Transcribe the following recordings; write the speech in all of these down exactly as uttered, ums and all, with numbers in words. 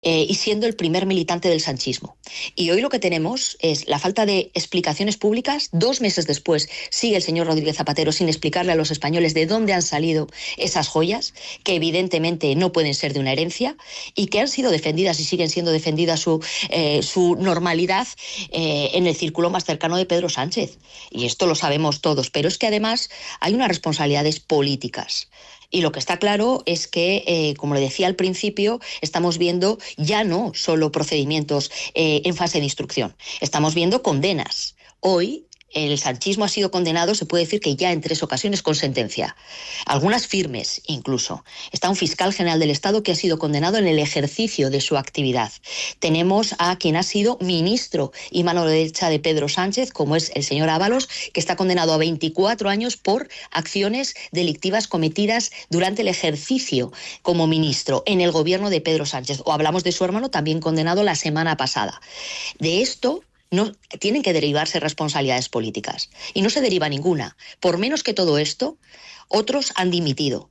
Eh, y siendo el primer militante del sanchismo. Y hoy lo que tenemos es la falta de explicaciones públicas. Dos meses después sigue el señor Rodríguez Zapatero sin explicarle a los españoles de dónde han salido esas joyas, que evidentemente no pueden ser de una herencia y que han sido defendidas y siguen siendo defendidas su, eh, su normalidad eh, en el círculo más cercano de Pedro Sánchez. Y esto lo sabemos todos, pero es que además hay unas responsabilidades políticas. Y lo que está claro es que, eh, como le decía al principio, estamos viendo ya no solo procedimientos eh, en fase de instrucción, estamos viendo condenas. Hoy el sanchismo ha sido condenado, se puede decir que ya en tres ocasiones con sentencia, algunas firmes incluso. Está un fiscal general del Estado que ha sido condenado en el ejercicio de su actividad. Tenemos a quien ha sido ministro y mano derecha de Pedro Sánchez, como es el señor Ábalos, que está condenado a veinticuatro años por acciones delictivas cometidas durante el ejercicio como ministro en el gobierno de Pedro Sánchez. O hablamos de su hermano, también condenado la semana pasada. De esto no tienen que derivarse responsabilidades políticas. Y no se deriva ninguna. Por menos que todo esto, otros han dimitido.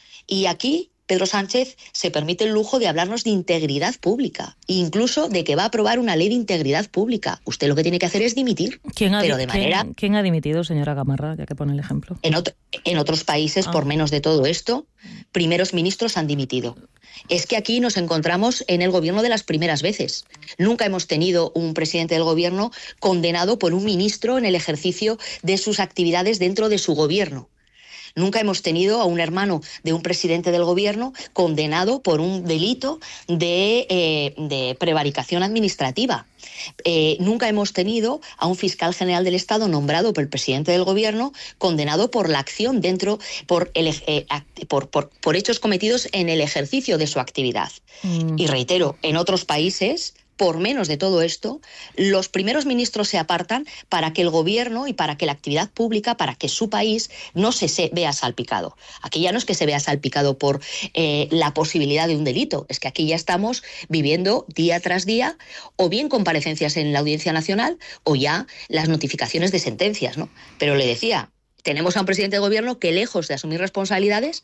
Y aquí Pedro Sánchez se permite el lujo de hablarnos de integridad pública, e incluso de que va a aprobar una ley de integridad pública. Usted lo que tiene que hacer es dimitir. ¿Quién ha, pero de manera... ¿quién, ¿quién ha dimitido, señora Gamarra, ya que pone el ejemplo? En, otro, en otros países, ah. por menos de todo esto, primeros ministros han dimitido. Es que aquí nos encontramos en el gobierno de las primeras veces. Nunca hemos tenido un presidente del gobierno condenado por un ministro en el ejercicio de sus actividades dentro de su gobierno. Nunca hemos tenido a un hermano de un presidente del gobierno condenado por un delito de, eh, de prevaricación administrativa. Eh, nunca hemos tenido a un fiscal general del Estado nombrado por el presidente del gobierno condenado por la acción dentro, por, el, eh, por, por, por hechos cometidos en el ejercicio de su actividad. Mm. Y reitero, en otros países, por menos de todo esto, los primeros ministros se apartan para que el gobierno y para que la actividad pública, para que su país no se, se vea salpicado. Aquí ya no es que se vea salpicado por eh, la posibilidad de un delito, es que aquí ya estamos viviendo día tras día o bien comparecencias en la Audiencia Nacional o ya las notificaciones de sentencias, ¿no? Pero le decía, tenemos a un presidente de gobierno que, lejos de asumir responsabilidades,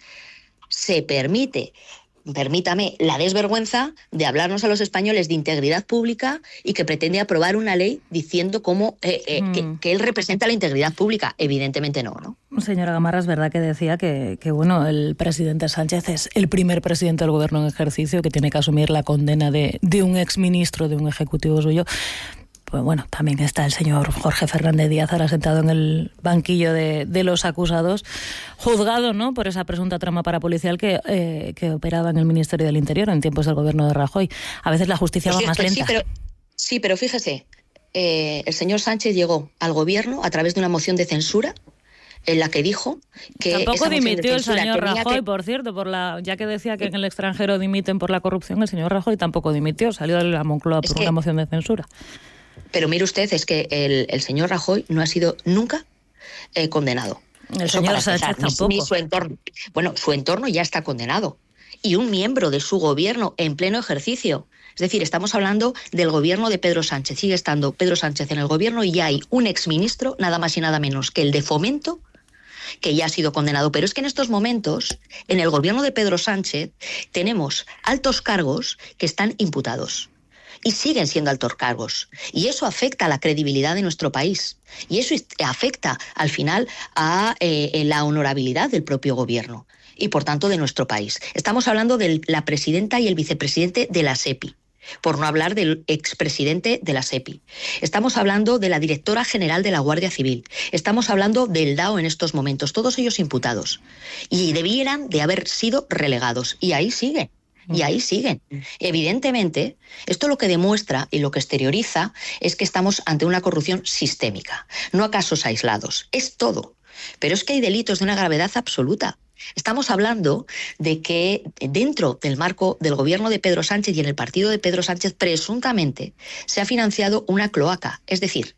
se permite... permítame, la desvergüenza de hablarnos a los españoles de integridad pública y que pretende aprobar una ley diciendo cómo eh, eh, mm. que, que él representa la integridad pública. Evidentemente no, ¿no? Señora Gamarra, es verdad que decía que, que bueno, el presidente Sánchez es el primer presidente del gobierno en ejercicio que tiene que asumir la condena de, de un exministro, de un ejecutivo suyo. Pues bueno, también está el señor Jorge Fernández Díaz, ahora sentado en el banquillo de, de los acusados, juzgado, ¿no?, por esa presunta trama parapolicial que, eh, que operaba en el Ministerio del Interior en tiempos del gobierno de Rajoy. A veces la justicia pues va más pues lenta. Sí, pero, sí, pero fíjese, eh, el señor Sánchez llegó al gobierno a través de una moción de censura en la que dijo que... Tampoco dimitió el señor Rajoy, que... por cierto, por la ya que decía que en el extranjero dimiten por la corrupción, el señor Rajoy tampoco dimitió, salió de la Moncloa por que... una moción de censura. Pero mire usted, es que el, el señor Rajoy no ha sido nunca eh, condenado. El Eso señor Sánchez tampoco. Ni su entorno. Bueno, su entorno ya está condenado. Y un miembro de su gobierno en pleno ejercicio. Es decir, estamos hablando del gobierno de Pedro Sánchez. Sigue estando Pedro Sánchez en el gobierno y ya hay un exministro, nada más y nada menos que el de Fomento, que ya ha sido condenado. Pero es que en estos momentos, en el gobierno de Pedro Sánchez, tenemos altos cargos que están imputados. Y siguen siendo altos cargos. Y eso afecta a la credibilidad de nuestro país. Y eso afecta, al final, a eh, la honorabilidad del propio gobierno. Y, por tanto, de nuestro país. Estamos hablando de la presidenta y el vicepresidente de la SEPI. Por no hablar del expresidente de la SEPI. Estamos hablando de la directora general de la Guardia Civil. Estamos hablando del D A O en estos momentos. Todos ellos imputados. Y debieran de haber sido relegados. Y ahí siguen. Y ahí siguen. Evidentemente, esto lo que demuestra y lo que exterioriza es que estamos ante una corrupción sistémica, no a casos aislados. Es todo. Pero es que hay delitos de una gravedad absoluta. Estamos hablando de que dentro del marco del gobierno de Pedro Sánchez y en el partido de Pedro Sánchez, presuntamente, se ha financiado una cloaca. Es decir,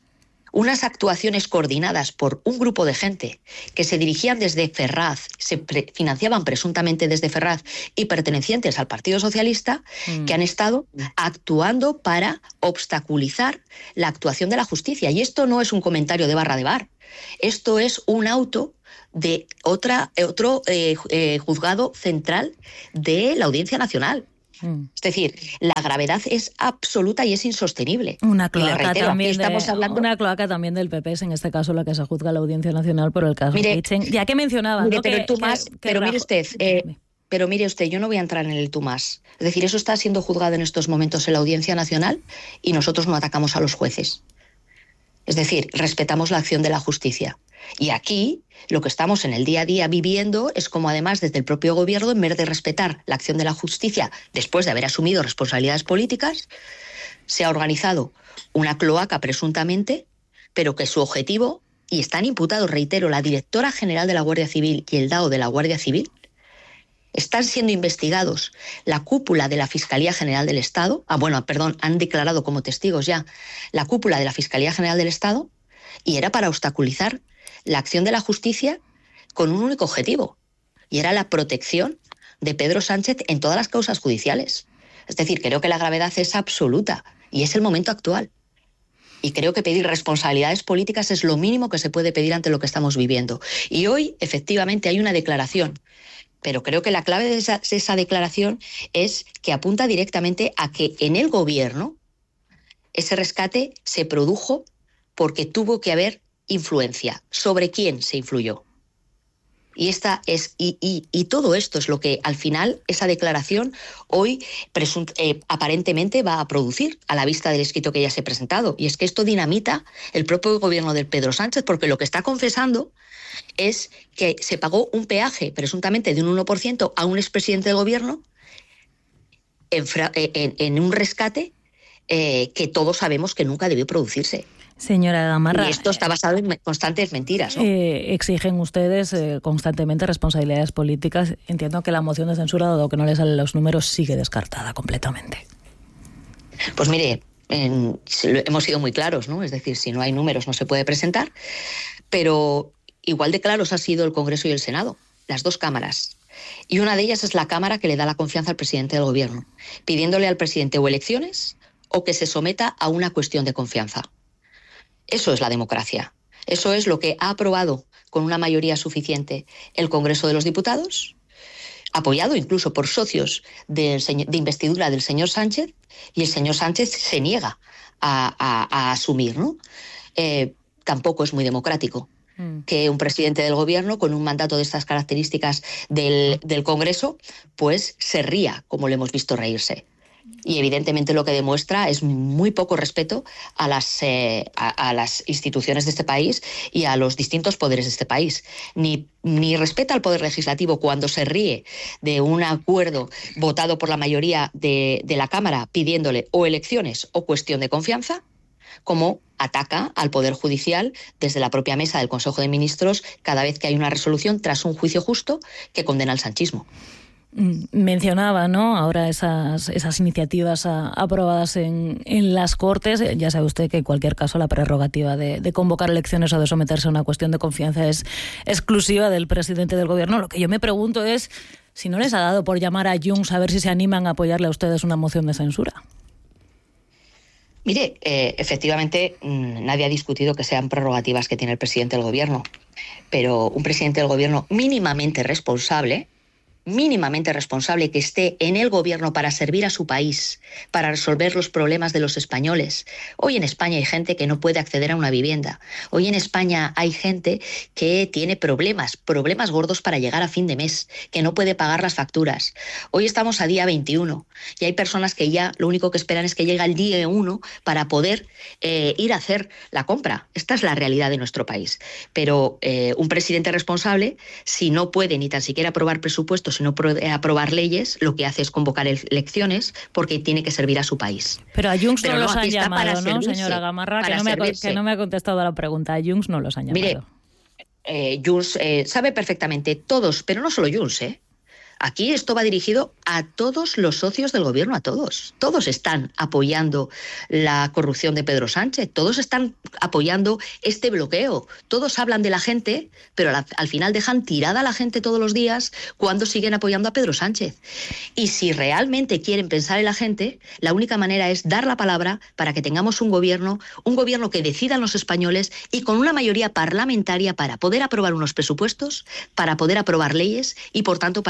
unas actuaciones coordinadas por un grupo de gente que se dirigían desde Ferraz, se pre- financiaban presuntamente desde Ferraz y pertenecientes al Partido Socialista, mm. que han estado actuando para obstaculizar la actuación de la justicia. Y esto no es un comentario de barra de bar, esto es un auto de otra, otro eh, eh, juzgado central de la Audiencia Nacional. Mm. Es decir, la gravedad es absoluta y es insostenible. Una cloaca, reitero, también, estamos de, hablando... una cloaca también del P P, es en este caso la que se juzga a la Audiencia Nacional por el caso Mire, Kitchen. Ya que mencionaba, mire, ¿no? pero, que, tú más, que, que pero Rajoy... mire usted, eh, pero mire usted, yo no voy a entrar en el tú más. Es decir, eso está siendo juzgado en estos momentos en la Audiencia Nacional y nosotros no atacamos a los jueces. Es decir, respetamos la acción de la justicia. Y aquí lo que estamos en el día a día viviendo es como además desde el propio gobierno, en vez de respetar la acción de la justicia después de haber asumido responsabilidades políticas, se ha organizado una cloaca presuntamente, pero que su objetivo, y están imputados, reitero, la directora general de la Guardia Civil y el D A O de la Guardia Civil, están siendo investigados la cúpula de la Fiscalía General del Estado, ah, bueno, perdón, han declarado como testigos ya la cúpula de la Fiscalía General del Estado, y era para obstaculizar la acción de la justicia con un único objetivo, y era la protección de Pedro Sánchez en todas las causas judiciales. Es decir, creo que la gravedad es absoluta y es el momento actual. Y creo que pedir responsabilidades políticas es lo mínimo que se puede pedir ante lo que estamos viviendo. Y hoy, efectivamente, hay una declaración, pero creo que la clave de esa, de esa declaración es que apunta directamente a que en el gobierno ese rescate se produjo porque tuvo que haber influencia. ¿Sobre quién se influyó? Y, esta es, y, y, y todo esto es lo que al final esa declaración hoy presunt, eh, aparentemente va a producir a la vista del escrito que ya se ha presentado. Y es que esto dinamita el propio gobierno de Pedro Sánchez, porque lo que está confesando es que se pagó un peaje presuntamente de un uno por ciento a un expresidente del gobierno en, en, en un rescate eh, que todos sabemos que nunca debió producirse. Señora Gamarra, y esto está basado en constantes mentiras, ¿no? Eh, exigen ustedes eh, constantemente responsabilidades políticas. Entiendo que la moción de censura, dado que no le salen los números, sigue descartada completamente. Pues mire, en, hemos sido muy claros, ¿no? Es decir, si no hay números no se puede presentar, pero igual de claros ha sido el Congreso y el Senado, las dos cámaras. Y una de ellas es la Cámara que le da la confianza al presidente del Gobierno, pidiéndole al presidente o elecciones o que se someta a una cuestión de confianza. Eso es la democracia. Eso es lo que ha aprobado con una mayoría suficiente el Congreso de los Diputados, apoyado incluso por socios del señor, de investidura del señor Sánchez, y el señor Sánchez se niega a, a, a asumir, ¿no? Eh, tampoco es muy democrático mm. que un presidente del Gobierno con un mandato de estas características del, del Congreso pues se ría, como le hemos visto reírse. Y evidentemente lo que demuestra es muy poco respeto a las, eh, a, a las instituciones de este país y a los distintos poderes de este país. Ni, ni respeta al Poder Legislativo cuando se ríe de un acuerdo votado por la mayoría de, de la Cámara pidiéndole o elecciones o cuestión de confianza, como ataca al Poder Judicial desde la propia mesa del Consejo de Ministros cada vez que hay una resolución tras un juicio justo que condena al sanchismo. Mencionaba, ¿no?, ahora esas, esas iniciativas a, aprobadas en, en las Cortes. Ya sabe usted que en cualquier caso la prerrogativa de, de convocar elecciones o de someterse a una cuestión de confianza es exclusiva del presidente del Gobierno. Lo que yo me pregunto es si no les ha dado por llamar a Junts a ver si se animan a apoyarle a ustedes una moción de censura. Mire, eh, efectivamente mmm, nadie ha discutido que sean prerrogativas que tiene el presidente del Gobierno, pero un presidente del Gobierno mínimamente responsable mínimamente responsable que esté en el gobierno para servir a su país, para resolver los problemas de los españoles. Hoy en España hay gente que no puede acceder a una vivienda. Hoy en España hay gente que tiene problemas, problemas gordos para llegar a fin de mes, que no puede pagar las facturas. Hoy estamos a día veintiuno y hay personas que ya lo único que esperan es que llegue el día uno para poder eh, ir a hacer la compra. Esta es la realidad de nuestro país. Pero eh, un presidente responsable, si no puede ni tan siquiera aprobar presupuestos, sino aprobar leyes, lo que hace es convocar elecciones porque tiene que servir a su país. Pero a Junts Pero no no, los han llamado, ¿no, servirse, señora Gamarra? Que no, me ha, que no me ha contestado a la pregunta. A Junts no los han llamado. Mire, eh, Junts eh, sabe perfectamente, todos, pero no solo Junts, ¿eh? Aquí esto va dirigido a todos los socios del gobierno, a todos. Todos están apoyando la corrupción de Pedro Sánchez, todos están apoyando este bloqueo. Todos hablan de la gente, pero al, al final dejan tirada a la gente todos los días cuando siguen apoyando a Pedro Sánchez. Y si realmente quieren pensar en la gente, la única manera es dar la palabra para que tengamos un gobierno, un gobierno que decidan los españoles y con una mayoría parlamentaria para poder aprobar unos presupuestos, para poder aprobar leyes y, por tanto, para que haya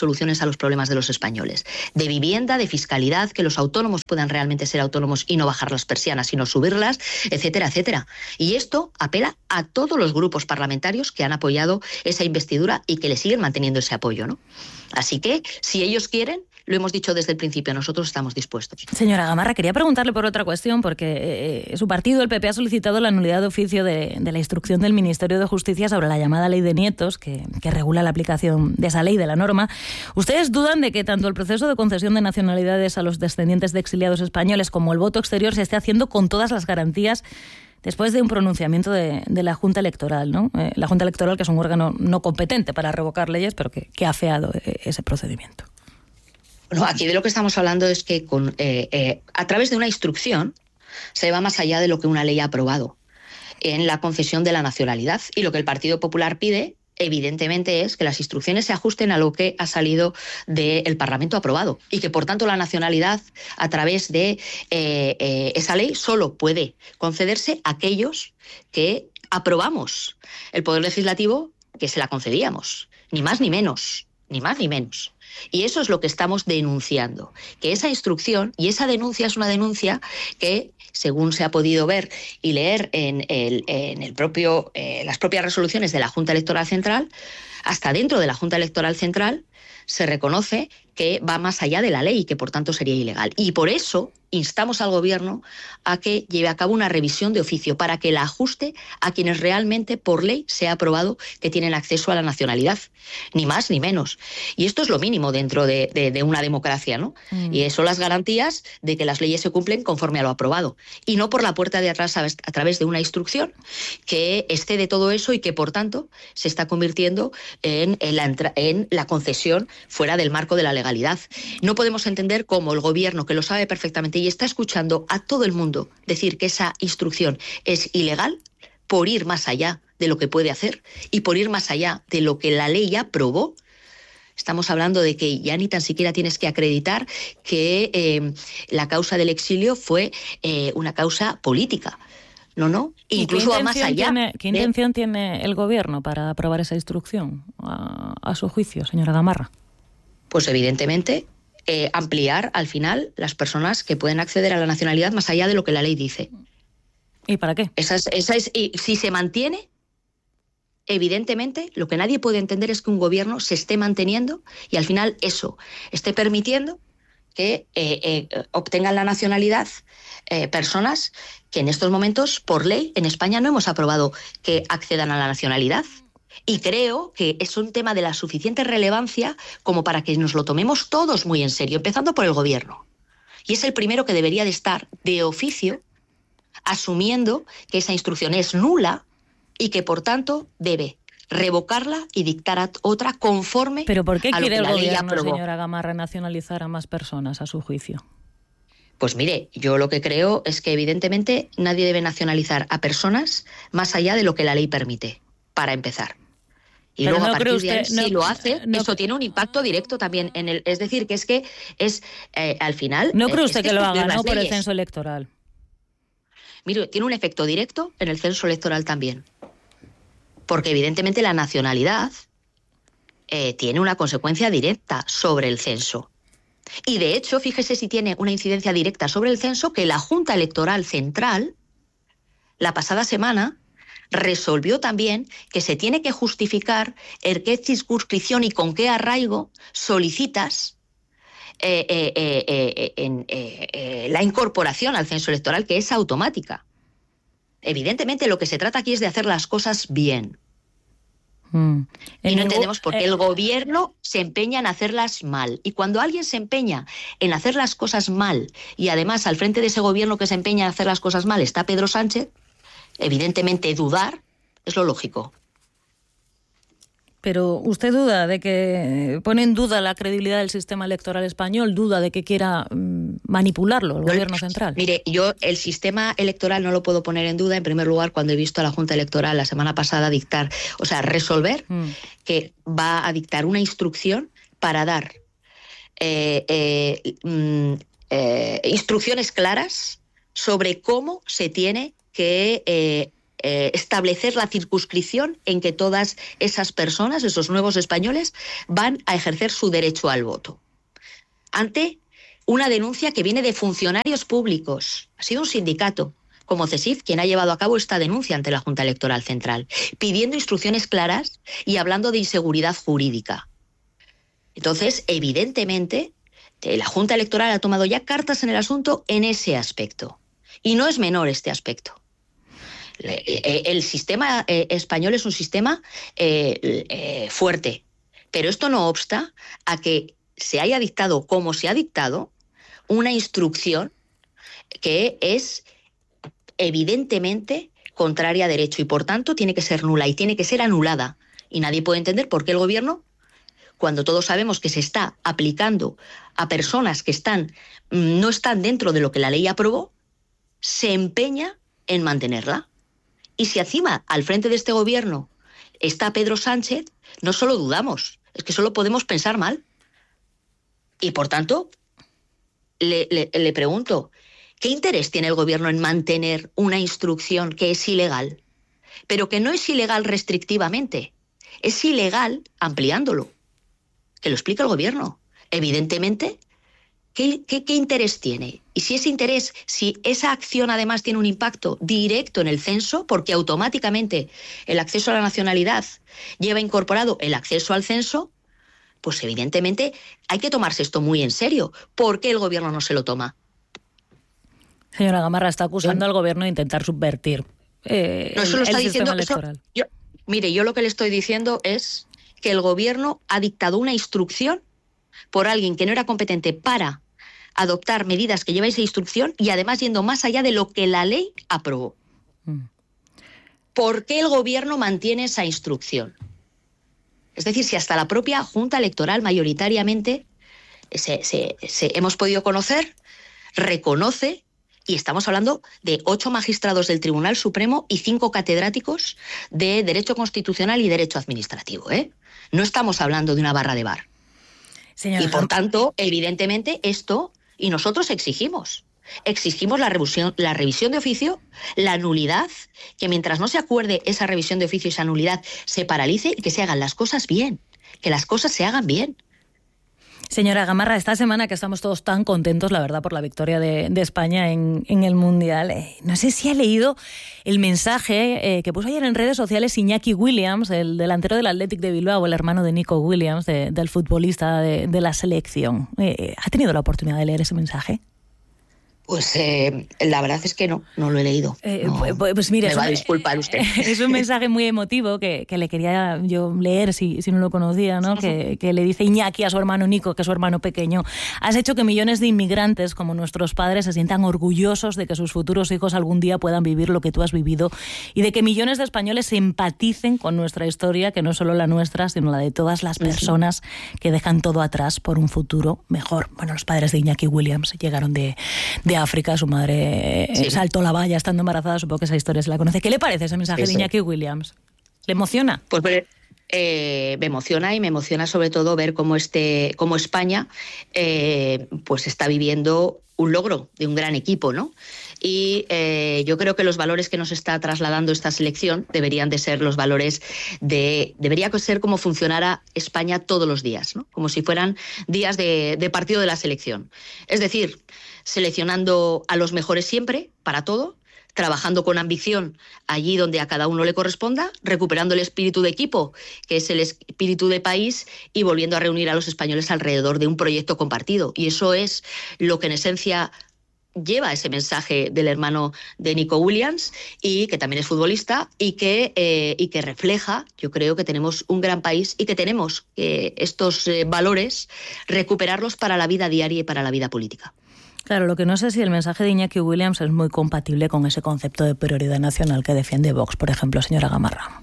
soluciones a los problemas de los españoles, de vivienda, de fiscalidad, que los autónomos puedan realmente ser autónomos y no bajar las persianas, sino subirlas, etcétera, etcétera. Y esto apela a todos los grupos parlamentarios que han apoyado esa investidura y que le siguen manteniendo ese apoyo, ¿no? Así que, si ellos quieren, lo hemos dicho desde el principio, nosotros estamos dispuestos. Señora Gamarra, quería preguntarle por otra cuestión, porque eh, su partido, el P P, ha solicitado la nulidad de oficio de, de la instrucción del Ministerio de Justicia sobre la llamada Ley de Nietos, que, que regula la aplicación de esa ley, de la norma. ¿Ustedes dudan de que tanto el proceso de concesión de nacionalidades a los descendientes de exiliados españoles como el voto exterior se esté haciendo con todas las garantías después de un pronunciamiento de, de la Junta Electoral, ¿no? Eh, la Junta Electoral, que es un órgano no competente para revocar leyes, pero que, que ha afeado eh, ese procedimiento? Bueno, aquí de lo que estamos hablando es que con, eh, eh, a través de una instrucción se va más allá de lo que una ley ha aprobado en la concesión de la nacionalidad. Y lo que el Partido Popular pide, evidentemente, es que las instrucciones se ajusten a lo que ha salido del Parlamento aprobado y que, por tanto, la nacionalidad, a través de eh, eh, esa ley, solo puede concederse a aquellos que aprobamos el Poder Legislativo que se la concedíamos, ni más ni menos, ni más ni menos. Y eso es lo que estamos denunciando, que esa instrucción, y esa denuncia es una denuncia que, según se ha podido ver y leer en, el, en el propio, eh, las propias resoluciones de la Junta Electoral Central, hasta dentro de la Junta Electoral Central se reconoce que va más allá de la ley y que por tanto sería ilegal. Y por eso instamos al Gobierno a que lleve a cabo una revisión de oficio para que la ajuste a quienes realmente por ley se ha aprobado que tienen acceso a la nacionalidad, ni más ni menos. Y esto es lo mínimo dentro de, de, de una democracia, ¿no? Mm. Y son las garantías de que las leyes se cumplen conforme a lo aprobado y no por la puerta de atrás a, a través de una instrucción que excede todo eso y que por tanto se está convirtiendo en, en, la, en la concesión fuera del marco de la legalidad. No podemos entender cómo el Gobierno, que lo sabe perfectamente y está escuchando a todo el mundo decir que esa instrucción es ilegal, por ir más allá de lo que puede hacer y por ir más allá de lo que la ley ya aprobó. Estamos hablando de que ya ni tan siquiera tienes que acreditar que eh, la causa del exilio fue eh, una causa política. No, no, incluso va más allá. Tiene, ¿Qué intención ¿eh? tiene el Gobierno para aprobar esa instrucción, a, a su juicio, señora Gamarra? Pues evidentemente eh, ampliar al final las personas que pueden acceder a la nacionalidad más allá de lo que la ley dice. ¿Y para qué? Esa es, esa es, y si se mantiene, evidentemente, lo que nadie puede entender es que un gobierno se esté manteniendo y al final eso esté permitiendo que eh, eh, obtengan la nacionalidad eh, personas que en estos momentos, por ley, en España no hemos aprobado que accedan a la nacionalidad. Y creo que es un tema de la suficiente relevancia como para que nos lo tomemos todos muy en serio, empezando por el Gobierno. Y es el primero que debería de estar de oficio asumiendo que esa instrucción es nula y que, por tanto, debe revocarla y dictar otra conforme ¿Pero por qué a lo quiere que la el ley Gobierno, aprobó. Señora Gamarra, nacionalizar a más personas, a su juicio? Pues mire, yo lo que creo es que evidentemente nadie debe nacionalizar a personas más allá de lo que la ley permite, para empezar. Y Pero luego no a partir usted, de ahí, no, si lo hace, no, eso tiene un impacto directo también en el... Es decir, que es que es eh, al final... ¿No cree eh, usted es que, que lo haga, no, por leyes. el censo electoral? Mire, tiene un efecto directo en el censo electoral también. Porque evidentemente la nacionalidad eh, tiene una consecuencia directa sobre el censo. Y de hecho, fíjese si tiene una incidencia directa sobre el censo, que la Junta Electoral Central, la pasada semana, resolvió también que se tiene que justificar en qué circunscripción y con qué arraigo solicitas eh, eh, eh, eh, en, eh, eh, la incorporación al censo electoral, que es automática. Evidentemente lo que se trata aquí es de hacer las cosas bien. Mm. Y no entendemos por qué el Gobierno se empeña en hacerlas mal. Y cuando alguien se empeña en hacer las cosas mal, y además al frente de ese Gobierno que se empeña en hacer las cosas mal está Pedro Sánchez, evidentemente dudar es lo lógico. Pero usted duda de que pone en duda la credibilidad del sistema electoral español, duda de que quiera mmm, manipularlo el no, Gobierno central. Mire, yo el sistema electoral no lo puedo poner en duda, en primer lugar, cuando he visto a la Junta Electoral la semana pasada dictar, o sea, resolver mm. que va a dictar una instrucción para dar eh, eh, mm, eh, instrucciones claras sobre cómo se tiene que eh, eh, establecer la circunscripción en que todas esas personas, esos nuevos españoles, van a ejercer su derecho al voto. Ante una denuncia que viene de funcionarios públicos. Ha sido un sindicato, como CESIF, quien ha llevado a cabo esta denuncia ante la Junta Electoral Central, pidiendo instrucciones claras y hablando de inseguridad jurídica. Entonces, evidentemente, la Junta Electoral ha tomado ya cartas en el asunto en ese aspecto. Y no es menor este aspecto. El sistema español es un sistema eh, eh, fuerte, pero esto no obsta a que se haya dictado, como se ha dictado, una instrucción que es evidentemente contraria a derecho y por tanto tiene que ser nula y tiene que ser anulada. Y nadie puede entender por qué el gobierno, cuando todos sabemos que se está aplicando a personas que están, no están dentro de lo que la ley aprobó, se empeña en mantenerla. Y si encima al frente de este gobierno está Pedro Sánchez, no solo dudamos, es que solo podemos pensar mal. Y por tanto, le, le, le pregunto, ¿qué interés tiene el gobierno en mantener una instrucción que es ilegal? Pero que no es ilegal restrictivamente, es ilegal ampliándolo. Que lo explique el gobierno. Evidentemente, ¿qué, qué, qué interés tiene? Y si ese interés, si esa acción además tiene un impacto directo en el censo, porque automáticamente el acceso a la nacionalidad lleva incorporado el acceso al censo, pues evidentemente hay que tomarse esto muy en serio. ¿Por qué el gobierno no se lo toma? Señora Gamarra, está acusando ¿Eh? al gobierno de intentar subvertir eh, no, eso el, lo está el diciendo, sistema electoral. Eso, yo, mire, yo lo que le estoy diciendo es que el gobierno ha dictado una instrucción por alguien que no era competente para adoptar medidas que lleva esa instrucción y además yendo más allá de lo que la ley aprobó. Mm. ¿Por qué el gobierno mantiene esa instrucción? Es decir, si hasta la propia Junta Electoral mayoritariamente se, se, se, hemos podido conocer, reconoce, y estamos hablando de ocho magistrados del Tribunal Supremo y cinco catedráticos de Derecho Constitucional y Derecho Administrativo, ¿eh? No estamos hablando de una barra de bar. Señora, y por tanto, evidentemente, esto, y nosotros exigimos, exigimos la revisión, la revisión de oficio, la nulidad, que mientras no se acuerde esa revisión de oficio y esa nulidad, se paralice y que se hagan las cosas bien, que las cosas se hagan bien. Señora Gamarra, esta semana que estamos todos tan contentos, la verdad, por la victoria de, de España en, en el Mundial, eh, no sé si ha leído el mensaje eh, que puso ayer en redes sociales Iñaki Williams, el delantero del Athletic de Bilbao, el hermano de Nico Williams, de, del futbolista de, de la selección. Eh, ¿Ha tenido la oportunidad de leer ese mensaje? Pues eh, la verdad es que no, no lo he leído. Eh, no, pues, pues mire, me va a disculpar usted. Es un mensaje muy emotivo que, que le quería yo leer si, si no lo conocía, ¿no? Que, que le dice Iñaki a su hermano Nico, que es su hermano pequeño: has hecho que millones de inmigrantes como nuestros padres se sientan orgullosos de que sus futuros hijos algún día puedan vivir lo que tú has vivido y de que millones de españoles se empaticen con nuestra historia, que no es solo la nuestra, sino la de todas las personas uh-huh. que dejan todo atrás por un futuro mejor. Bueno, los padres de Iñaki Williams llegaron de, de África, su madre sí. saltó la valla estando embarazada, supongo que esa historia se la conoce. ¿Qué le parece ese mensaje sí, sí. de Iñaki Williams? ¿Le emociona? Pues eh, me emociona y me emociona sobre todo ver cómo, este, cómo España eh, pues está viviendo un logro de un gran equipo, ¿no? Y eh, yo creo que los valores que nos está trasladando esta selección deberían de ser los valores de... Debería ser como funcionara España todos los días, ¿no? Como si fueran días de, de partido de la selección. Es decir, seleccionando a los mejores siempre, para todo, trabajando con ambición allí donde a cada uno le corresponda, recuperando el espíritu de equipo, que es el espíritu de país, y volviendo a reunir a los españoles alrededor de un proyecto compartido. Y eso es lo que en esencia lleva ese mensaje del hermano de Nico Williams, y que también es futbolista, y que, eh, y que refleja, yo creo que tenemos un gran país y que tenemos eh, estos eh, valores, recuperarlos para la vida diaria y para la vida política. Claro, lo que no sé es si el mensaje de Iñaki Williams es muy compatible con ese concepto de prioridad nacional que defiende Vox, por ejemplo, señora Gamarra.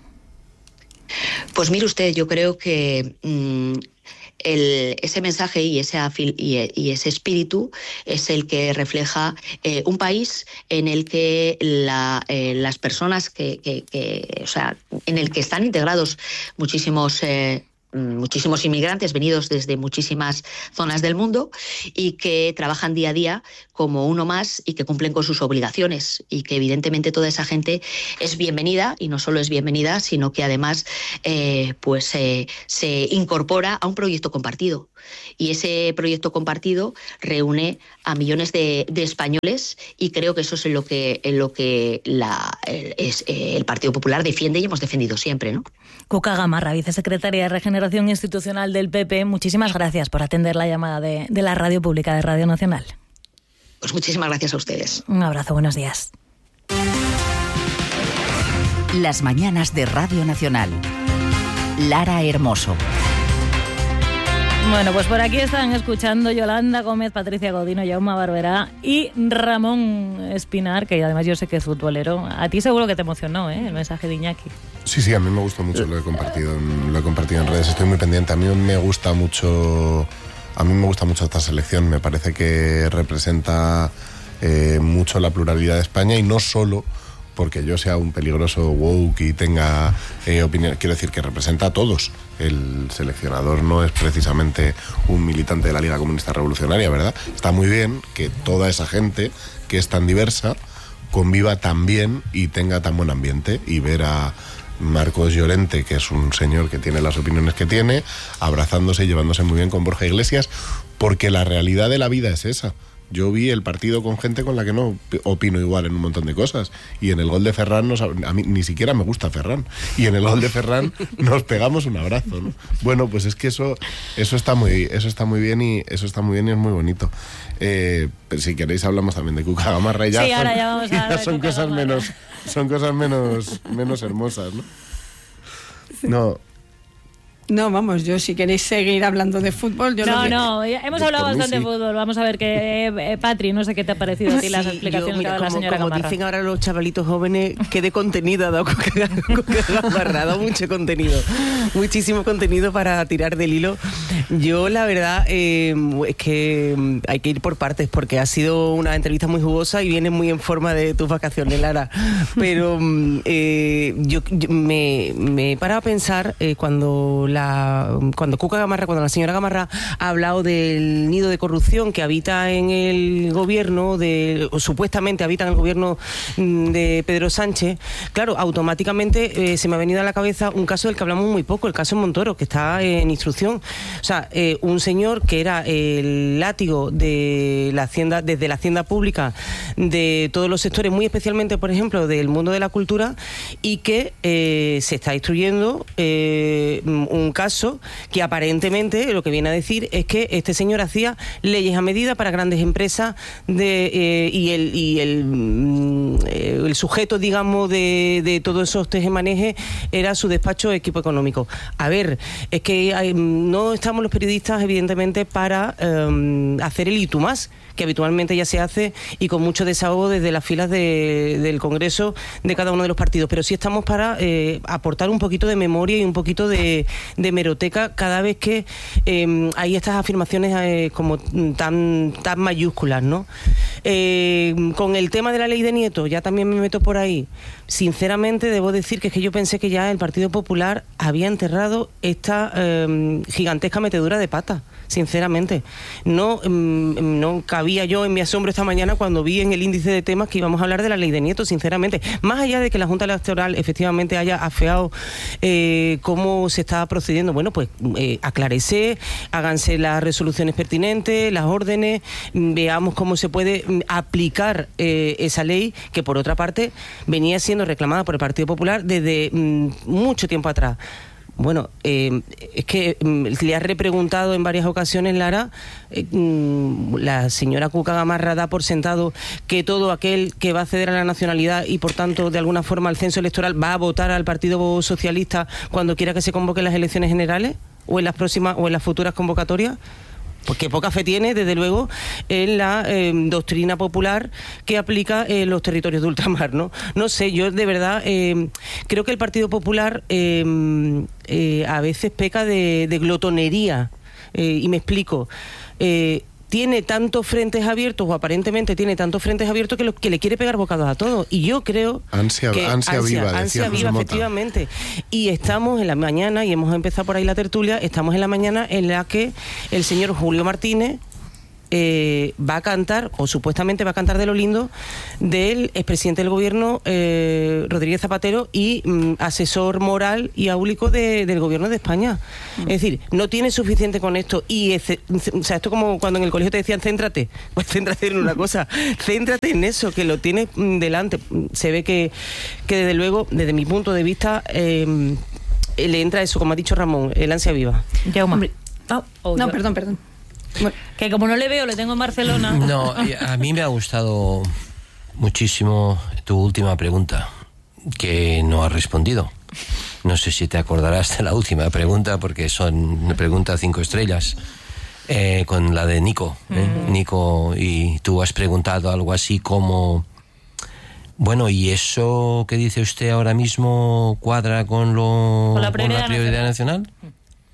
Pues mire usted, yo creo que mmm, el, ese mensaje y ese, afil, y, y ese espíritu es el que refleja eh, un país en el que la, eh, las personas que, que, que, o sea, en el que están integrados muchísimos eh, muchísimos inmigrantes venidos desde muchísimas zonas del mundo y que trabajan día a día como uno más y que cumplen con sus obligaciones, y que evidentemente toda esa gente es bienvenida, y no solo es bienvenida, sino que además eh, pues eh, se incorpora a un proyecto compartido. Y ese proyecto compartido reúne a millones de, de españoles, y creo que eso es en lo que, en lo que la, el, es, eh, el Partido Popular defiende y hemos defendido siempre, ¿no? Cuca Gamarra, vicesecretaria de Regeneración Institucional del P P, muchísimas gracias por atender la llamada de, de la Radio Pública de Radio Nacional. Pues muchísimas gracias a ustedes. Un abrazo, buenos días. Las mañanas de Radio Nacional. Lara Hermoso. Bueno, pues por aquí están escuchando Yolanda Gómez, Patricia Godino, Jaume Barberá y Ramón Espinar, que además yo sé que es futbolero. A ti seguro que te emocionó, ¿eh?, el mensaje de Iñaki. Sí, sí, a mí me gustó mucho, lo he compartido, lo he compartido en redes, estoy muy pendiente. A mí me gusta mucho, a mí me gusta mucho esta selección, me parece que representa eh, mucho la pluralidad de España, y no solo porque yo sea un peligroso woke y tenga eh, opinión, quiero decir que representa a todos. El seleccionador no es precisamente un militante de la Liga Comunista Revolucionaria, ¿verdad? Está muy bien que toda esa gente que es tan diversa conviva tan bien y tenga tan buen ambiente, y ver a Marcos Llorente, que es un señor que tiene las opiniones que tiene, abrazándose y llevándose muy bien con Borja Iglesias, porque la realidad de la vida es esa. Yo vi el partido con gente con la que no opino igual en un montón de cosas, y en el gol de Ferran nos, a mí ni siquiera me gusta Ferran, y en el gol de Ferran nos pegamos un abrazo, ¿no? Bueno, pues es que eso eso está muy eso está muy bien y eso está muy bien y es muy bonito. Eh, pero si queréis hablamos también de Cuca Gamarra, y ya sí, son, ahora ya vamos a ya son cosas Gamarra. menos son cosas menos menos hermosas, ¿no? No. No, vamos, yo si queréis seguir hablando de fútbol... Yo no, que... no, hemos hablado bastante de fútbol. Vamos a ver que, eh, Patri, no sé qué te ha parecido a ti las sí, explicaciones yo, mira, que ha dado como, la señora como Gamarra. Dicen ahora los chavalitos jóvenes, qué de contenido ha dado Gamarra, ha dado mucho contenido, muchísimo contenido para tirar del hilo. Yo, la verdad, eh, es que hay que ir por partes, porque ha sido una entrevista muy jugosa y vienes muy en forma de tus vacaciones, Lara. Pero eh, yo, yo me, me he parado a pensar eh, cuando la... cuando Cuca Gamarra, cuando la señora Gamarra ha hablado del nido de corrupción que habita en el gobierno, de, o supuestamente habita en el gobierno de Pedro Sánchez, claro, automáticamente eh, se me ha venido a la cabeza un caso del que hablamos muy poco, el caso Montoro, que está en instrucción. O sea, eh, un señor que era el látigo de la hacienda, desde la hacienda pública, de todos los sectores, muy especialmente, por ejemplo, del mundo de la cultura, y que eh, se está instruyendo eh, un caso que aparentemente lo que viene a decir es que este señor hacía leyes a medida para grandes empresas de, eh, y, el, y el, eh, el sujeto, digamos, de, de todos esos tejemanejes era su despacho equipo económico. A ver, es que hay, no estamos los periodistas, evidentemente, para eh, hacer el y tú más, que habitualmente ya se hace y con mucho desahogo desde las filas de, del Congreso de cada uno de los partidos, pero sí estamos para eh, aportar un poquito de memoria y un poquito de, de hemeroteca cada vez que eh, hay estas afirmaciones eh, como tan, tan mayúsculas, ¿no? Eh, con el tema de la ley de Nieto, ya también me meto por ahí. Sinceramente debo decir que es que yo pensé que ya el Partido Popular había enterrado esta eh, gigantesca metedura de pata. Sinceramente, no, no cabía yo en mi asombro esta mañana cuando vi en el índice de temas que íbamos a hablar de la ley de Nieto, sinceramente. Más allá de que la Junta Electoral efectivamente haya afeado eh, cómo se está procediendo, bueno, pues eh, aclárese, háganse las resoluciones pertinentes, las órdenes, veamos cómo se puede aplicar eh, esa ley que, por otra parte, venía siendo reclamada por el Partido Popular desde mm, mucho tiempo atrás. Bueno, eh, es que mm, le ha repreguntado en varias ocasiones, Lara, eh, mm, la señora Cuca Gamarra da por sentado que todo aquel que va a acceder a la nacionalidad y, por tanto, de alguna forma al censo electoral va a votar al Partido Socialista cuando quiera que se convoquen las elecciones generales o en las próximas o en las futuras convocatorias. Porque poca fe tiene, desde luego, en la eh, doctrina popular que aplica en los territorios de ultramar, ¿no? No sé, yo de verdad eh, creo que el Partido Popular eh, eh, a veces peca de, de glotonería, eh, y me explico. Eh, tiene tantos frentes abiertos, o aparentemente tiene tantos frentes abiertos, que, lo, que le quiere pegar bocados a todos. Y yo creo ansia, que... Ansia, ansia viva, ansia viva, efectivamente. Y estamos en la mañana, y hemos empezado por ahí la tertulia, estamos en la mañana en la que el señor Julio Martínez Eh, va a cantar, o supuestamente va a cantar de lo lindo, del expresidente del gobierno eh, Rodríguez Zapatero y mm, asesor moral y áulico de, del gobierno de España. Mm. Es decir, no tiene suficiente con esto. Y es, o sea, esto como cuando en el colegio te decían céntrate, pues céntrate en una cosa, céntrate en eso, que lo tienes mm, delante. Se ve que, que desde luego, desde mi punto de vista, eh, le entra eso, como ha dicho Ramón, el ansia viva. Ya, hombre. Oh, oh, no, yo. perdón, perdón. Bueno, que como no le veo, le tengo en Barcelona. No, a mí me ha gustado muchísimo tu última pregunta, que no has respondido. No sé si te acordarás de la última pregunta, porque son una pregunta cinco estrellas, eh, con la de Nico. ¿eh? Mm. Nico, y tú has preguntado algo así como... Bueno, ¿y eso que dice usted ahora mismo cuadra con, lo, con la prioridad, con la prioridad nacional? nacional?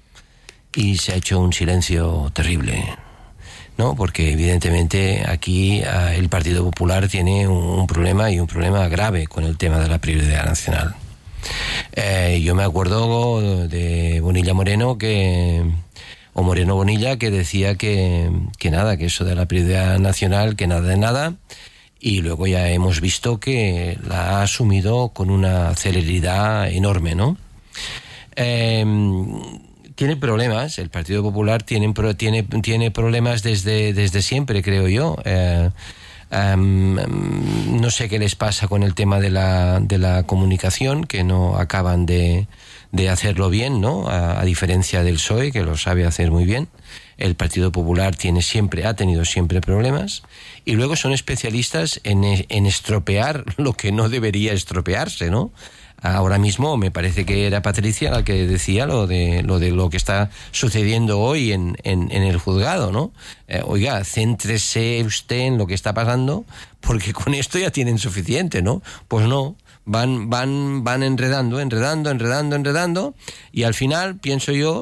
Y se ha hecho un silencio terrible, ¿no? Porque evidentemente aquí uh, el Partido Popular tiene un, un problema, y un problema grave con el tema de la prioridad nacional. Eh, yo me acuerdo de Bonilla Moreno, que o Moreno Bonilla, que decía que, que nada, que eso de la prioridad nacional, que nada de nada, y luego ya hemos visto que la ha asumido con una celeridad enorme, ¿no? Eh, Tiene problemas, el Partido Popular tiene, tiene, tiene problemas desde, desde siempre, creo yo. Eh, um, no sé qué les pasa con el tema de la, de la comunicación, que no acaban de, de hacerlo bien, ¿no? A, a diferencia del P S O E, que lo sabe hacer muy bien. El Partido Popular tiene siempre, ha tenido siempre problemas. Y luego son especialistas en, en estropear lo que no debería estropearse, ¿no? Ahora mismo me parece que era Patricia la que decía lo de lo de lo que está sucediendo hoy en, en, en el juzgado, ¿no? Eh, oiga, céntrese usted en lo que está pasando, porque con esto ya tienen suficiente, ¿no? Pues no, van van van enredando, enredando, enredando, enredando, y al final, pienso yo,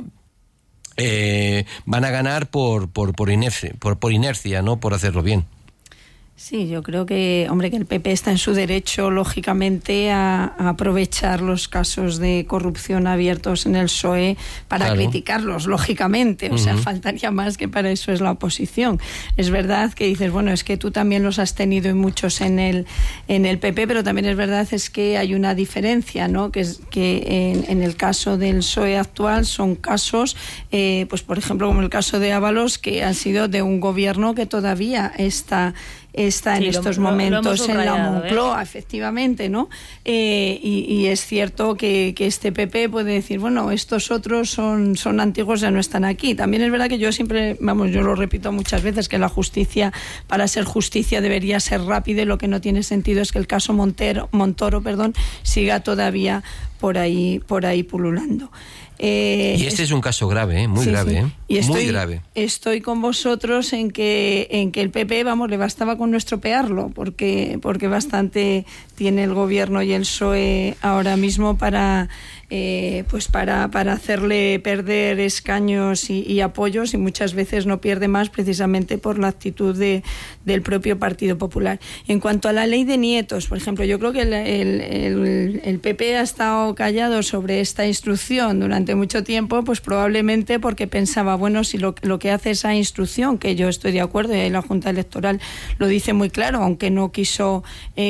eh, van a ganar por por por inercia, por, por inercia, no por hacerlo bien. Sí, yo creo que, hombre, que el P P está en su derecho, lógicamente, a, a aprovechar los casos de corrupción abiertos en el P S O E para claro. criticarlos, lógicamente. O uh-huh. sea, faltaría más, que para eso es la oposición. Es verdad que dices, bueno, es que tú también los has tenido y muchos en el en el P P, pero también es verdad es que hay una diferencia, ¿no? Que es que en, en el caso del P S O E actual son casos, eh, pues por ejemplo, como el caso de Ábalos, que han sido de un gobierno que todavía está está en sí, estos lo, momentos lo, lo en la Moncloa, ¿eh? Efectivamente, ¿no? Eh, y, y es cierto que, que este P P puede decir, bueno, estos otros son, son antiguos, ya no están aquí. También es verdad que yo siempre, vamos, yo lo repito muchas veces, que la justicia, para ser justicia, debería ser rápida, y lo que no tiene sentido es que el caso Montero, Montoro, perdón, siga todavía por ahí, por ahí pululando. Eh, y este es un caso grave, ¿eh? muy sí, grave, sí. ¿eh? Y estoy, muy grave. Estoy con vosotros en que en que el P P, vamos, le bastaba con no estropearlo, porque porque bastante tiene el gobierno y el P S O E ahora mismo para eh, pues para para hacerle perder escaños y, y apoyos, y muchas veces no pierde más precisamente por la actitud de, del propio Partido Popular. En cuanto a la ley de nietos, por ejemplo, yo creo que el, el, el, el P P ha estado callado sobre esta instrucción durante mucho tiempo, pues probablemente porque pensaba, bueno, si lo, lo que hace esa instrucción, que yo estoy de acuerdo, y ahí la Junta Electoral lo dice muy claro, aunque no quiso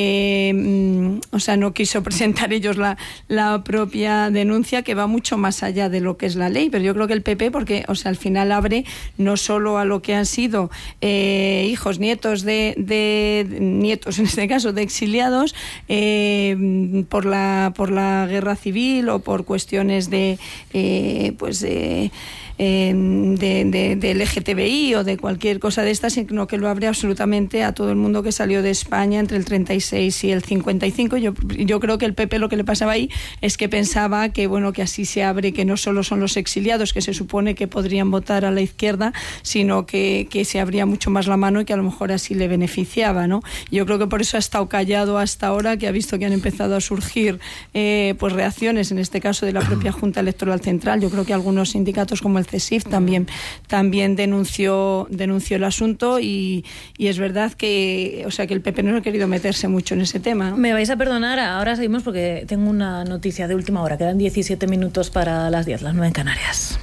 eh, o sea, no quiso presentar ellos la, la propia denuncia, que va mucho más allá de lo que es la ley, pero yo creo que el P P, porque, o sea, al final abre no solo a lo que han sido eh, hijos, nietos de, de nietos, en este caso, de exiliados eh, por la por la guerra civil o por cuestiones de Eh, pues eh, eh, de, de, de L G T B I o de cualquier cosa de estas, sino que lo abre absolutamente a todo el mundo que salió de España entre el treinta y seis y el cincuenta y cinco. Yo, yo creo que el P P lo que le pasaba ahí es que pensaba que, bueno, que así se abre, que no solo son los exiliados que se supone que podrían votar a la izquierda, sino que, que se abría mucho más la mano y que a lo mejor así le beneficiaba, ¿no? Yo creo que por eso ha estado callado hasta ahora, que ha visto que han empezado a surgir eh, pues reacciones, en este caso de la propia Junta Electoral Central. Yo creo que algunos sindicatos como el al CESIF, también, también denunció, denunció el asunto y, y es verdad que, o sea, que el P P no ha querido meterse mucho en ese tema, ¿no? Me vais a perdonar, ahora seguimos porque tengo una noticia de última hora. Quedan diecisiete minutos para las diez, las nueve en Canarias.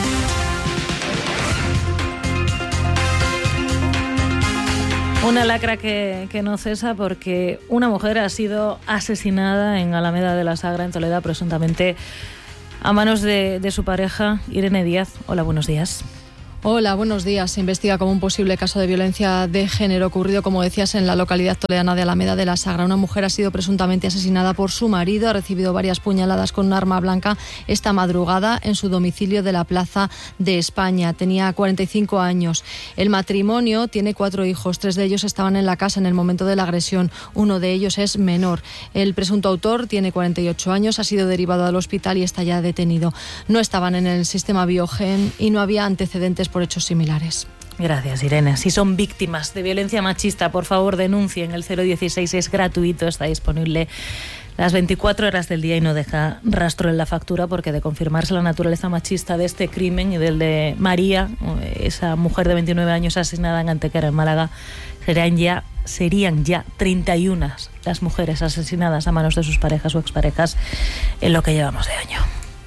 Una lacra que, que no cesa porque una mujer ha sido asesinada en Alameda de la Sagra, en Toledo, presuntamente a manos de, de su pareja, Irene Díaz. Hola, buenos días. Hola, buenos días. Se investiga como un posible caso de violencia de género ocurrido, como decías, en la localidad toledana de Alameda de la Sagra. Una mujer ha sido presuntamente asesinada por su marido, ha recibido varias puñaladas con un arma blanca esta madrugada en su domicilio de la Plaza de España. Tenía cuarenta y cinco años. El matrimonio tiene cuatro hijos, tres de ellos estaban en la casa en el momento de la agresión. Uno de ellos es menor. El presunto autor tiene cuarenta y ocho años, ha sido derivado al hospital y está ya detenido. No estaban en el sistema Biogen y no había antecedentes por hechos similares. Gracias, Irene. Si son víctimas de violencia machista, por favor denuncien. El cero dieciséis es gratuito, está disponible las veinticuatro horas del día y no deja rastro en la factura, porque de confirmarse la naturaleza machista de este crimen y del de María, esa mujer de veintinueve años asesinada en Antequera, en Málaga, serían ya, serían ya treinta y una las mujeres asesinadas a manos de sus parejas o exparejas en lo que llevamos de año.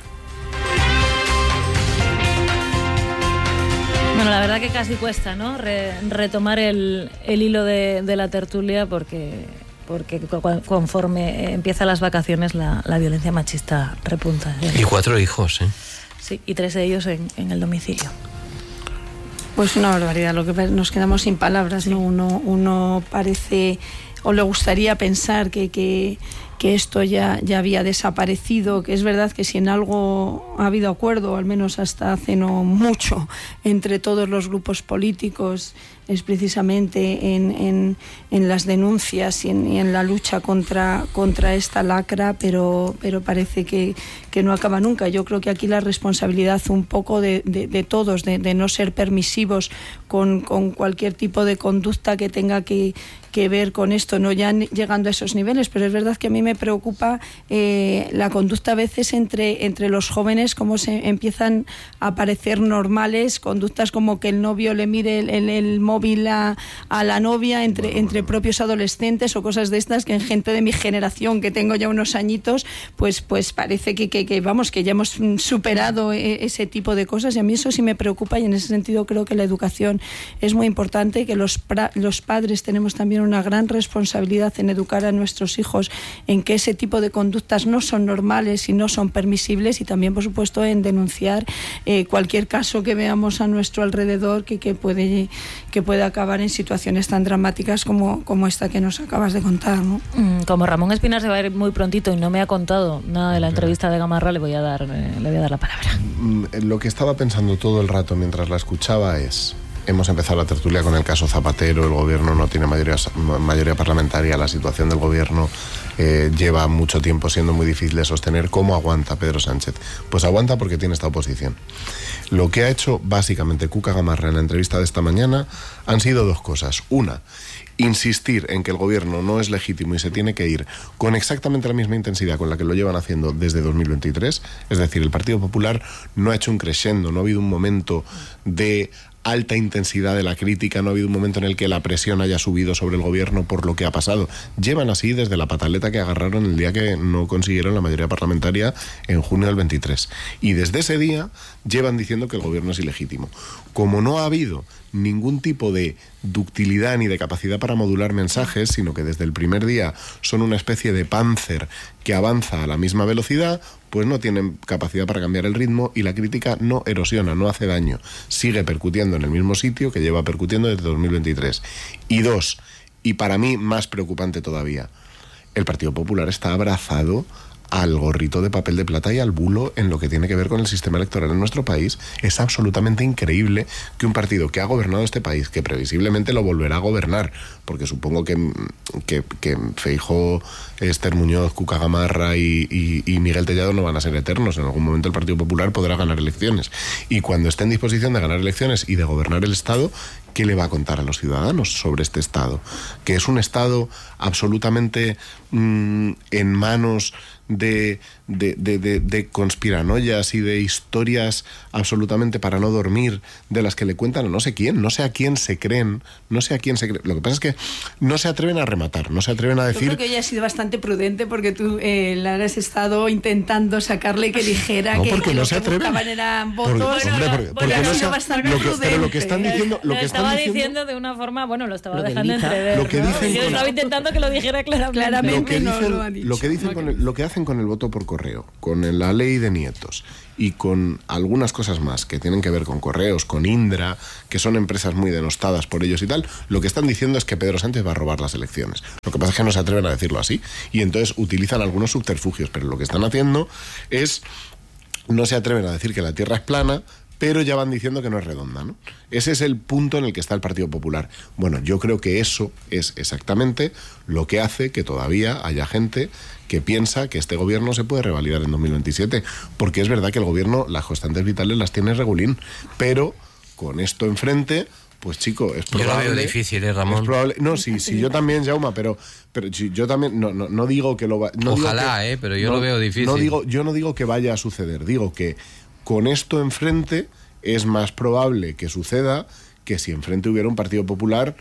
Bueno, la verdad que casi cuesta, ¿no? Re, retomar el, el hilo de, de la tertulia porque, porque conforme empiezan las vacaciones la, la violencia machista repunta. Y cuatro hijos, ¿eh? Sí, y tres de ellos en, en el domicilio. Pues una barbaridad, lo que nos quedamos sin palabras, ¿no? Uno, uno parece, o le gustaría pensar que... que que esto ya, ya había desaparecido, que es verdad que si en algo ha habido acuerdo, al menos hasta hace no mucho, entre todos los grupos políticos, es precisamente en, en, en las denuncias y en, y en la lucha contra, contra esta lacra, pero, pero parece que, que no acaba nunca. Yo creo que aquí la responsabilidad un poco de, de, de todos, de, de no ser permisivos con, con cualquier tipo de conducta que tenga que, que ver con esto, no ya llegando a esos niveles, pero es verdad que a mí me preocupa eh, la conducta a veces entre, entre los jóvenes, cómo se empiezan a parecer normales, conductas como que el novio le mire el, el, el móvil A, a la novia entre, entre propios adolescentes o cosas de estas que en gente de mi generación, que tengo ya unos añitos, pues, pues parece que, que, que vamos, que ya hemos superado ese tipo de cosas, y a mí eso sí me preocupa, y en ese sentido creo que la educación es muy importante, que los, pra, los padres tenemos también una gran responsabilidad en educar a nuestros hijos en que ese tipo de conductas no son normales y no son permisibles, y también por supuesto en denunciar eh, cualquier caso que veamos a nuestro alrededor que, que puede que puede acabar en situaciones tan dramáticas como, como esta que nos acabas de contar, ¿no? Como Ramón Espinar se va a ir muy prontito y no me ha contado nada de la entrevista de Gamarra, le voy a dar, le voy a dar la palabra. Lo que estaba pensando todo el rato mientras la escuchaba es: hemos empezado la tertulia con el caso Zapatero, el gobierno no tiene mayoría, mayoría parlamentaria, la situación del gobierno eh, lleva mucho tiempo siendo muy difícil de sostener. ¿Cómo aguanta Pedro Sánchez? Pues aguanta porque tiene esta oposición. Lo que ha hecho básicamente Cuca Gamarra en la entrevista de esta mañana han sido dos cosas. Una, insistir en que el gobierno no es legítimo y se tiene que ir con exactamente la misma intensidad con la que lo llevan haciendo desde dos mil veintitrés. Es decir, el Partido Popular no ha hecho un crescendo, no ha habido un momento de alta intensidad de la crítica, no ha habido un momento en el que la presión haya subido sobre el gobierno por lo que ha pasado. Llevan así desde la pataleta que agarraron el día que no consiguieron la mayoría parlamentaria en junio del veintitrés. Y desde ese día llevan diciendo que el gobierno es ilegítimo. Como no ha habido ningún tipo de ductilidad ni de capacidad para modular mensajes, sino que desde el primer día son una especie de Panzer que avanza a la misma velocidad, pues no tienen capacidad para cambiar el ritmo, y la crítica no erosiona, no hace daño, sigue percutiendo en el mismo sitio que lleva percutiendo desde dos mil veintitrés. Y dos, y para mí más preocupante todavía, el Partido Popular está abrazado al gorrito de papel de plata y al bulo en lo que tiene que ver con el sistema electoral en nuestro país. Es absolutamente increíble que un partido que ha gobernado este país, que previsiblemente lo volverá a gobernar, porque supongo que, que, que Feijóo, Esther Muñoz, Cuca Gamarra y, y, y Miguel Tellado no van a ser eternos. En algún momento el Partido Popular podrá ganar elecciones, y cuando esté en disposición de ganar elecciones y de gobernar el Estado, ¿qué le va a contar a los ciudadanos sobre este Estado? Que es un Estado absolutamente mmm, en manos de, de, de, de, de conspiranoias y de historias absolutamente para no dormir, de las que le cuentan a no sé quién, no sé a quién se creen, no sé a quién se creen. Lo que pasa es que no se atreven a rematar, no se atreven a decir... Yo creo que ella ha sido bastante prudente porque tú eh, la has estado intentando sacarle que dijera no, que, porque que no lo se que atreven. buscaban eran votos. Porque, hombre, porque, porque no se, bastante lo que, prudente. pero lo que están diciendo... Lo, lo que estaba están diciendo, diciendo de una forma, bueno, lo estaba lo dejando delita. entrever. Lo que ¿no? dicen Yo con- estaba intentando que lo dijera claramente. Claramente. Lo que no dicen, lo ha dicho. lo que, dicen con el- lo que hacen con el voto por correo, con la ley de nietos y con algunas cosas más que tienen que ver con correos, con Indra, que son empresas muy denostadas por ellos y tal, lo que están diciendo es que Pedro Sánchez va a robar las elecciones. Lo que pasa es que no se atreven a decirlo así y entonces utilizan algunos subterfugios, pero lo que están haciendo es, no se atreven a decir que la Tierra es plana, pero ya van diciendo que no es redonda, ¿no? Ese es el punto en el que está el Partido Popular. Bueno, yo creo que eso es exactamente lo que hace que todavía haya gente que piensa que este gobierno se puede revalidar en dos mil veintisiete, porque es verdad que el gobierno las constantes vitales las tiene regulín, pero con esto enfrente... Pues chico, es probable... Yo lo veo difícil, ¿eh, Ramón? Es probable, no, sí, sí, yo también, Jaume, pero, pero sí, yo también, no, no, no digo que lo va... No Ojalá, digo que, eh, pero yo no, lo veo difícil. No digo, yo no digo que vaya a suceder, digo que con esto enfrente es más probable que suceda que si enfrente hubiera un Partido Popular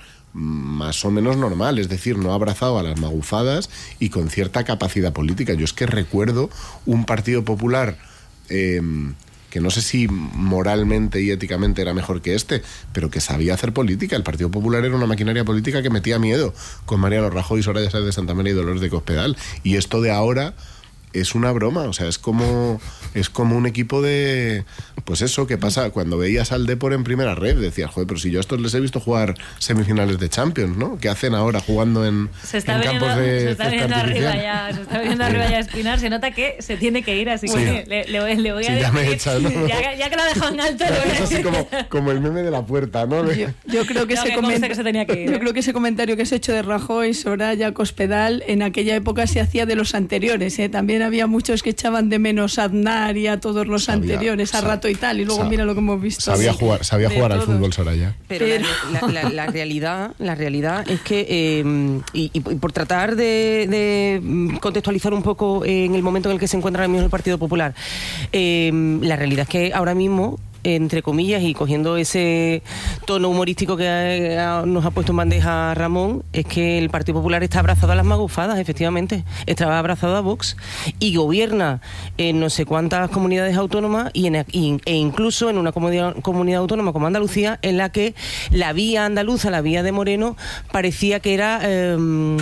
más o menos normal, es decir, no abrazado a las magufadas y con cierta capacidad política. Yo es que recuerdo un Partido Popular... Eh, que no sé si moralmente y éticamente era mejor que este, pero que sabía hacer política. El Partido Popular era una maquinaria política que metía miedo, con Mariano Rajoy, Soraya Sáenz de Santamaría y Dolores de Cospedal. Y esto de ahora es una broma, o sea, es como es como un equipo de... Pues eso, que pasa cuando veías al Depor en primera red, decías, joder, pero si yo a estos les he visto jugar semifinales de Champions, ¿no? ¿Qué hacen ahora jugando en, Se está en viendo, campos de se está césped viendo arriba artificial? ya, se está viendo arriba ya Espinar, se nota que se tiene que ir, así Sí. que le, le voy, le voy Sí, a ya decir, me he echado, ¿no? ya, ya que lo ha dejado en alto, le voy a Es así decir. como, como el meme de la puerta, ¿no? De- Yo, yo creo que No, ese que conste comentario que se tenía que ir, yo ¿eh? creo que ese comentario que se ha hecho de Rajoy, Soraya, Cospedal, en aquella época se hacía de los anteriores, ¿eh? También había muchos que echaban de menos a Aznar y a todos los Sabía, anteriores, a sa- Rato y tal, y luego sa- mira lo que hemos visto. Sabía Sí. jugar, sabía De jugar al todos. fútbol, Soraya. Pero, Pero- La, la- la realidad, la realidad es que, eh, y, y por tratar de, de contextualizar un poco en el momento en el que se encuentra ahora mismo el Partido Popular, eh, la realidad es que ahora mismo, entre comillas, y cogiendo ese tono humorístico que ha- nos ha puesto en bandeja Ramón, es que el Partido Popular está abrazado a las magufadas, efectivamente. Está abrazado a Vox y gobierna en no sé cuántas comunidades autónomas y en, y- e incluso en una comunidad, comunidad autónoma como Andalucía, en la que la vía andaluza, la vía de Moreno, parecía que era... Eh,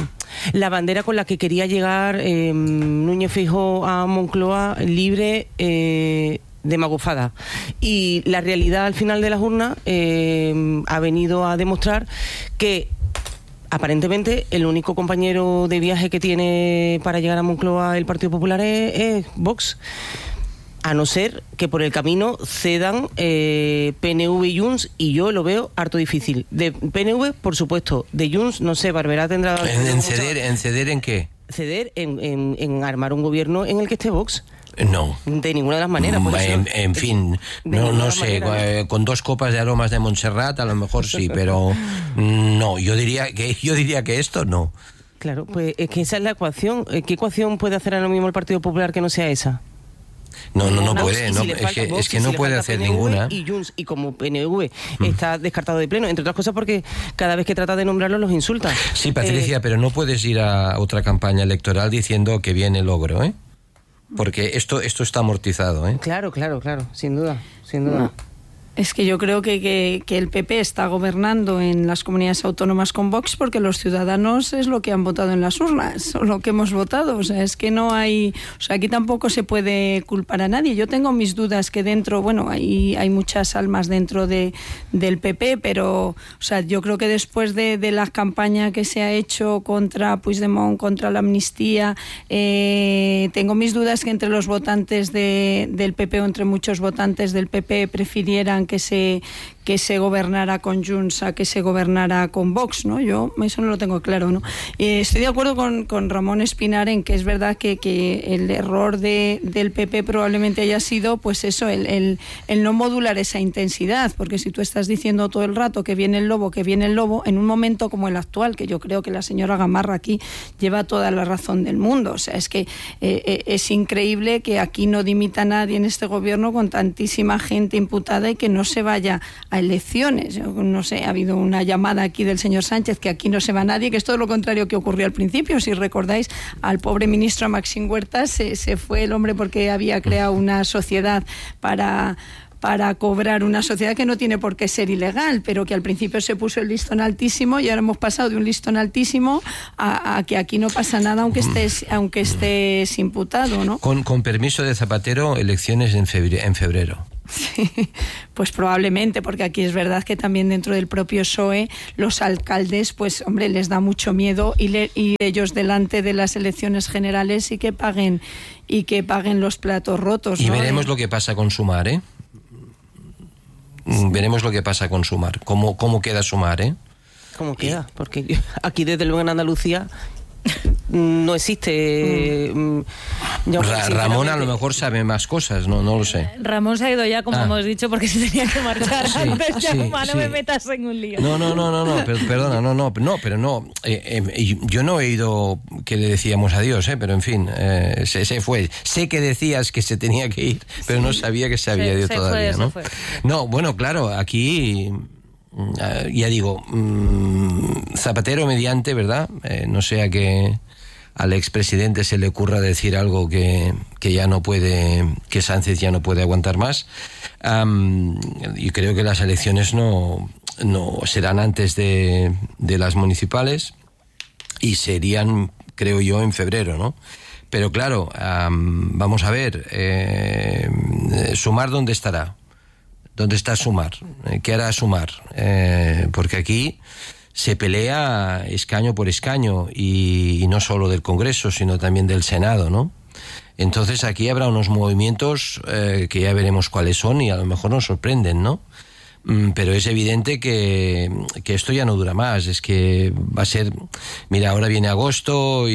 la bandera con la que quería llegar eh, Núñez Feijóo a Moncloa libre eh, de magufada. Y la realidad al final de las urnas eh, ha venido a demostrar que aparentemente el único compañero de viaje que tiene para llegar a Moncloa el Partido Popular es, es Vox. A no ser que por el camino cedan eh, P N V y Junts, y yo lo veo harto difícil. De P N V, por supuesto. De Junts, no sé, Barberá tendrá... ¿En, en ceder, ¿En ceder en qué? Ceder en, en, en armar un gobierno en el que esté Vox. No. De ninguna de las maneras. Por eso, En, en fin, de no, ninguna no sé, manera. eh, con dos copas de aromas de Montserrat a lo mejor sí, pero no, yo diría que yo diría que esto no. Claro, pues es que esa es la ecuación. ¿Qué ecuación puede hacer ahora mismo el Partido Popular que no sea esa? No, no, no Una, puede, y no, si le es falta que, Vox, es que y si no le puede falta hacer P N V ninguna. Y Junts, y como P N V está descartado de pleno, entre otras cosas porque cada vez que trata de nombrarlos los insulta. Sí, Patricia, Eh, pero no puedes ir a otra campaña electoral diciendo que viene logro, ¿eh? Porque esto esto está amortizado, ¿eh? Claro, claro, claro, sin duda, sin duda. Es que yo creo que, que, que el P P está gobernando en las comunidades autónomas con Vox porque los ciudadanos es lo que han votado en las urnas, o lo que hemos votado. O sea, es que no hay... O sea, aquí tampoco se puede culpar a nadie. Yo tengo mis dudas que dentro... Bueno, hay, hay muchas almas dentro de, del P P, pero... O sea, yo creo que después de, de la campaña que se ha hecho contra Puigdemont, contra la amnistía, eh, tengo mis dudas que entre los votantes de, del P P o entre muchos votantes del P P prefirieran querían que se que se gobernara con Junts a que se gobernara con Vox, ¿no? Yo eso no lo tengo claro, ¿no? Eh, estoy de acuerdo con, con Ramón Espinar en que es verdad que, que el error de, del P P probablemente haya sido, pues eso, el, el, el no modular esa intensidad, porque si tú estás diciendo todo el rato que viene el lobo, que viene el lobo, en un momento como el actual, que yo creo que la señora Gamarra aquí lleva toda la razón del mundo, o sea, es que eh, es increíble que aquí no dimita nadie en este gobierno con tantísima gente imputada y que no se vaya a elecciones. Yo no sé, ha habido una llamada aquí del señor Sánchez que aquí no se va nadie, que es todo lo contrario que ocurrió al principio. Si recordáis, al pobre ministro Maxim Huerta se, se fue el hombre porque había creado una sociedad para... para cobrar una sociedad que no tiene por qué ser ilegal, pero que al principio se puso el listón altísimo y ahora hemos pasado de un listón altísimo a, a que aquí no pasa nada aunque estés, aunque estés imputado, ¿no? Con, con permiso de Zapatero, elecciones en febrero. En febrero. Sí, pues probablemente, porque aquí es verdad que también dentro del propio P S O E los alcaldes, pues hombre, les da mucho miedo y, le, y ellos delante de las elecciones generales y que paguen y que paguen los platos rotos, ¿no? Y veremos lo que pasa con Sumar, ¿eh? Sí. Veremos lo que pasa con Sumar, cómo, cómo queda Sumar, ¿eh? ¿Cómo queda? Porque aquí desde luego en Andalucía no existe. Mm. Yo, Ra Ramón a lo mejor sabe más cosas, no, no lo sé. Ramón se ha ido ya, como ah. hemos dicho, porque se tenía que marchar sí, antes. Sí, ya, no sí. me metas en un lío. No, no, no, no, no pero, perdona, no, no, no, pero no. Eh, eh, yo no he oído que le decíamos adiós, eh, pero en fin, eh, se, se fue. Sé que decías que se tenía que ir, pero sí. no sabía que se había se, ido se todavía, fue, ¿no? Se fue. No, bueno, claro, aquí. Uh, ya digo, um, Zapatero mediante, ¿verdad? Eh, no sea que al expresidente se le ocurra decir algo que, que ya no puede, que Sánchez ya no puede aguantar más. Um, y creo que las elecciones no, no serán antes de, de las municipales y serían, creo yo, en febrero, ¿no? Pero claro, um, vamos a ver, eh, Sumar, ¿dónde estará? ¿Dónde está Sumar? ¿Qué hará Sumar? Eh, porque aquí se pelea escaño por escaño y, y no solo del Congreso, sino también del Senado, ¿no? Entonces aquí habrá unos movimientos eh, que ya veremos cuáles son y a lo mejor nos sorprenden, ¿no? Mm, pero es evidente que, que esto ya no dura más, es que va a ser... Mira, ahora viene agosto y,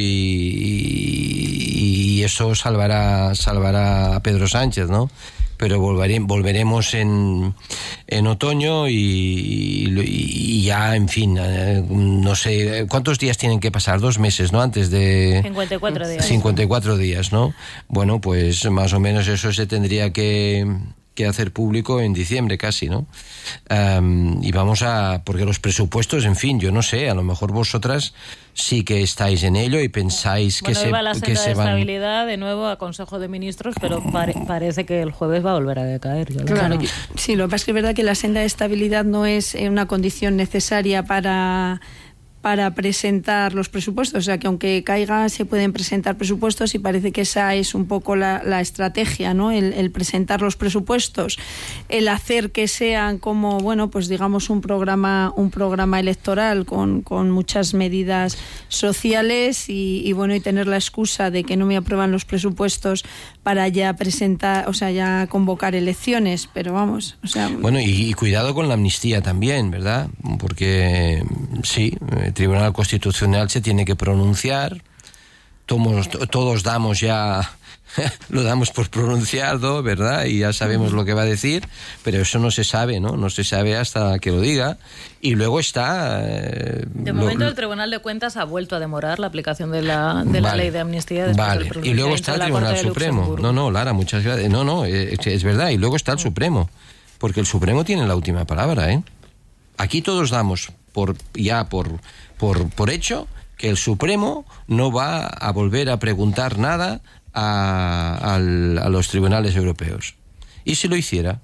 y, y eso salvará, salvará a Pedro Sánchez, ¿no? Pero volveré, volveremos en, en otoño y, y, y ya, en fin, eh, no sé, ¿cuántos días tienen que pasar? Dos meses, ¿no? Antes de... cincuenta y cuatro días. cincuenta y cuatro días, ¿no? Bueno, pues más o menos eso se tendría que... que hacer público en diciembre casi, ¿no? Um, y vamos a... porque los presupuestos, en fin, yo no sé, a lo mejor vosotras sí que estáis en ello y pensáis bueno, que se, va la senda que se de van... estabilidad de nuevo a Consejo de Ministros, pero pare, parece que el jueves va a volver a decaer. Yo claro, yo, sí, lo que pasa es que es verdad que la senda de estabilidad no es una condición necesaria para... para presentar los presupuestos, o sea que aunque caiga se pueden presentar presupuestos y parece que esa es un poco la, la estrategia, ¿no? El, el presentar los presupuestos, el hacer que sean como, bueno, pues digamos un programa, un programa electoral con, con muchas medidas sociales y, y bueno, y tener la excusa de que no me aprueban los presupuestos para ya presentar, o sea, ya convocar elecciones, pero vamos, o sea... Bueno, y, y cuidado con la amnistía también, ¿verdad? Porque sí, el Tribunal Constitucional se tiene que pronunciar, todos, todos damos ya, lo damos por pronunciado, ¿verdad? Y ya sabemos lo que va a decir, pero eso no se sabe, ¿no? No se sabe hasta que lo diga. Y luego está... Eh, de momento lo, el Tribunal de Cuentas ha vuelto a demorar la aplicación de la, de la vale, ley de amnistía. Vale, y luego está el Tribunal Supremo. No, no, Lara, muchas gracias. No, no, es, es verdad. Y luego está el Supremo, porque el Supremo tiene la última palabra, ¿eh? Aquí todos damos por ya por, por, por hecho que el Supremo no va a volver a preguntar nada a, a, a los tribunales europeos. ¿Y si lo hiciera?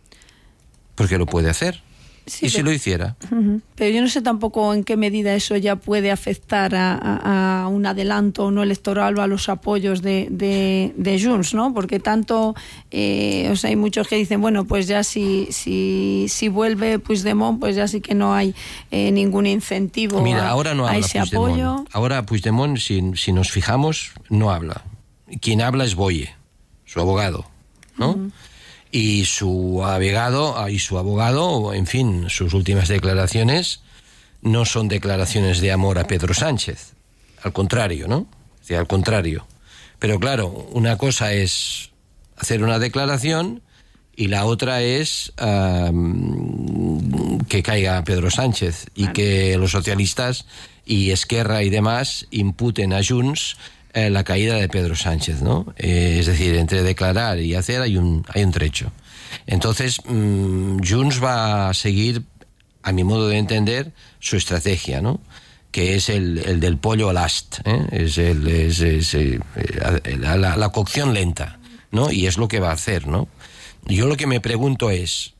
Porque lo puede hacer. Sí, ¿y pero, si lo hiciera? Uh-huh. Pero yo no sé tampoco en qué medida eso ya puede afectar a, a, a un adelanto no electoral o a los apoyos de, de, de Junts, ¿no? Porque tanto, eh, o sea, hay muchos que dicen, bueno, pues ya si, si, si vuelve Puigdemont, pues ya sí que no hay eh, ningún incentivo. Mira, a, ahora no habla a ese Puigdemont. apoyo. Ahora Puigdemont, si, si nos fijamos, no habla. Quien habla es Boye, su abogado, ¿no? Uh-huh. Y su abogado, y su abogado, en fin, sus últimas declaraciones no son declaraciones de amor a Pedro Sánchez. Al contrario, ¿no? O sea, al contrario. Pero claro, una cosa es hacer una declaración y la otra es um, que caiga Pedro Sánchez y que los socialistas y Esquerra y demás imputen a Junts eh, la caída de Pedro Sánchez, ¿no? Eh, es decir, entre declarar y hacer hay un, hay un trecho. Entonces, mmm, Junts va a seguir, a mi modo de entender, su estrategia, ¿no? Que es el, el del pollo al ast, ¿eh? Es, el, es, es eh, la, la, la cocción lenta, ¿no? Y es lo que va a hacer, ¿no? Yo lo que me pregunto es,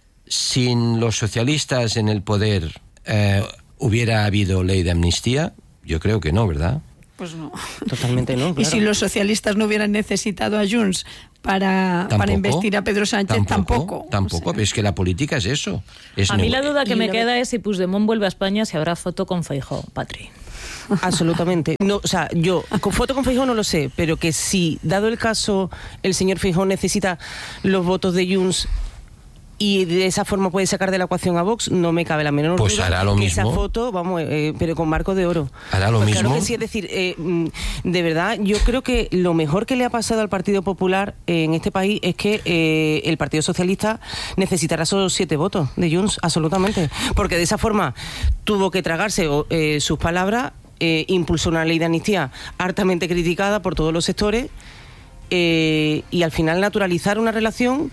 sin los socialistas en el poder, eh, ¿hubiera habido ley de amnistía? Yo creo que no, ¿verdad? Pues no. Totalmente no, claro. Y si los socialistas no hubieran necesitado a Junts para, para investir a Pedro Sánchez, tampoco. Tampoco, tampoco. O sea. Es que la política es eso. Es a mí la duda que me queda que... es si Puigdemont vuelve a España, si habrá foto con Feijóo, Patri. Absolutamente. No, o sea, yo con foto con Feijóo no lo sé, pero que si, dado el caso, el señor Feijóo necesita los votos de Junts y de esa forma puede sacar de la ecuación a Vox, no me cabe la menor pues duda hará lo que mismo. Esa foto, vamos, eh, pero con marco de oro. Hará lo pues mismo. Claro que sí, es decir, eh, de verdad, yo creo que lo mejor que le ha pasado al Partido Popular eh, en este país es que eh, el Partido Socialista necesitará esos siete votos de Junts, absolutamente. Porque de esa forma tuvo que tragarse eh, sus palabras, eh, impulsó una ley de amnistía hartamente criticada por todos los sectores. Eh, y al final naturalizar una relación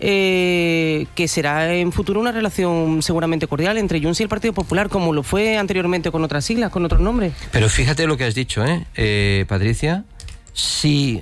eh, que será en futuro una relación seguramente cordial entre Junts y el Partido Popular, como lo fue anteriormente con otras siglas, con otros nombres. Pero fíjate lo que has dicho, ¿eh, eh Patricia? Si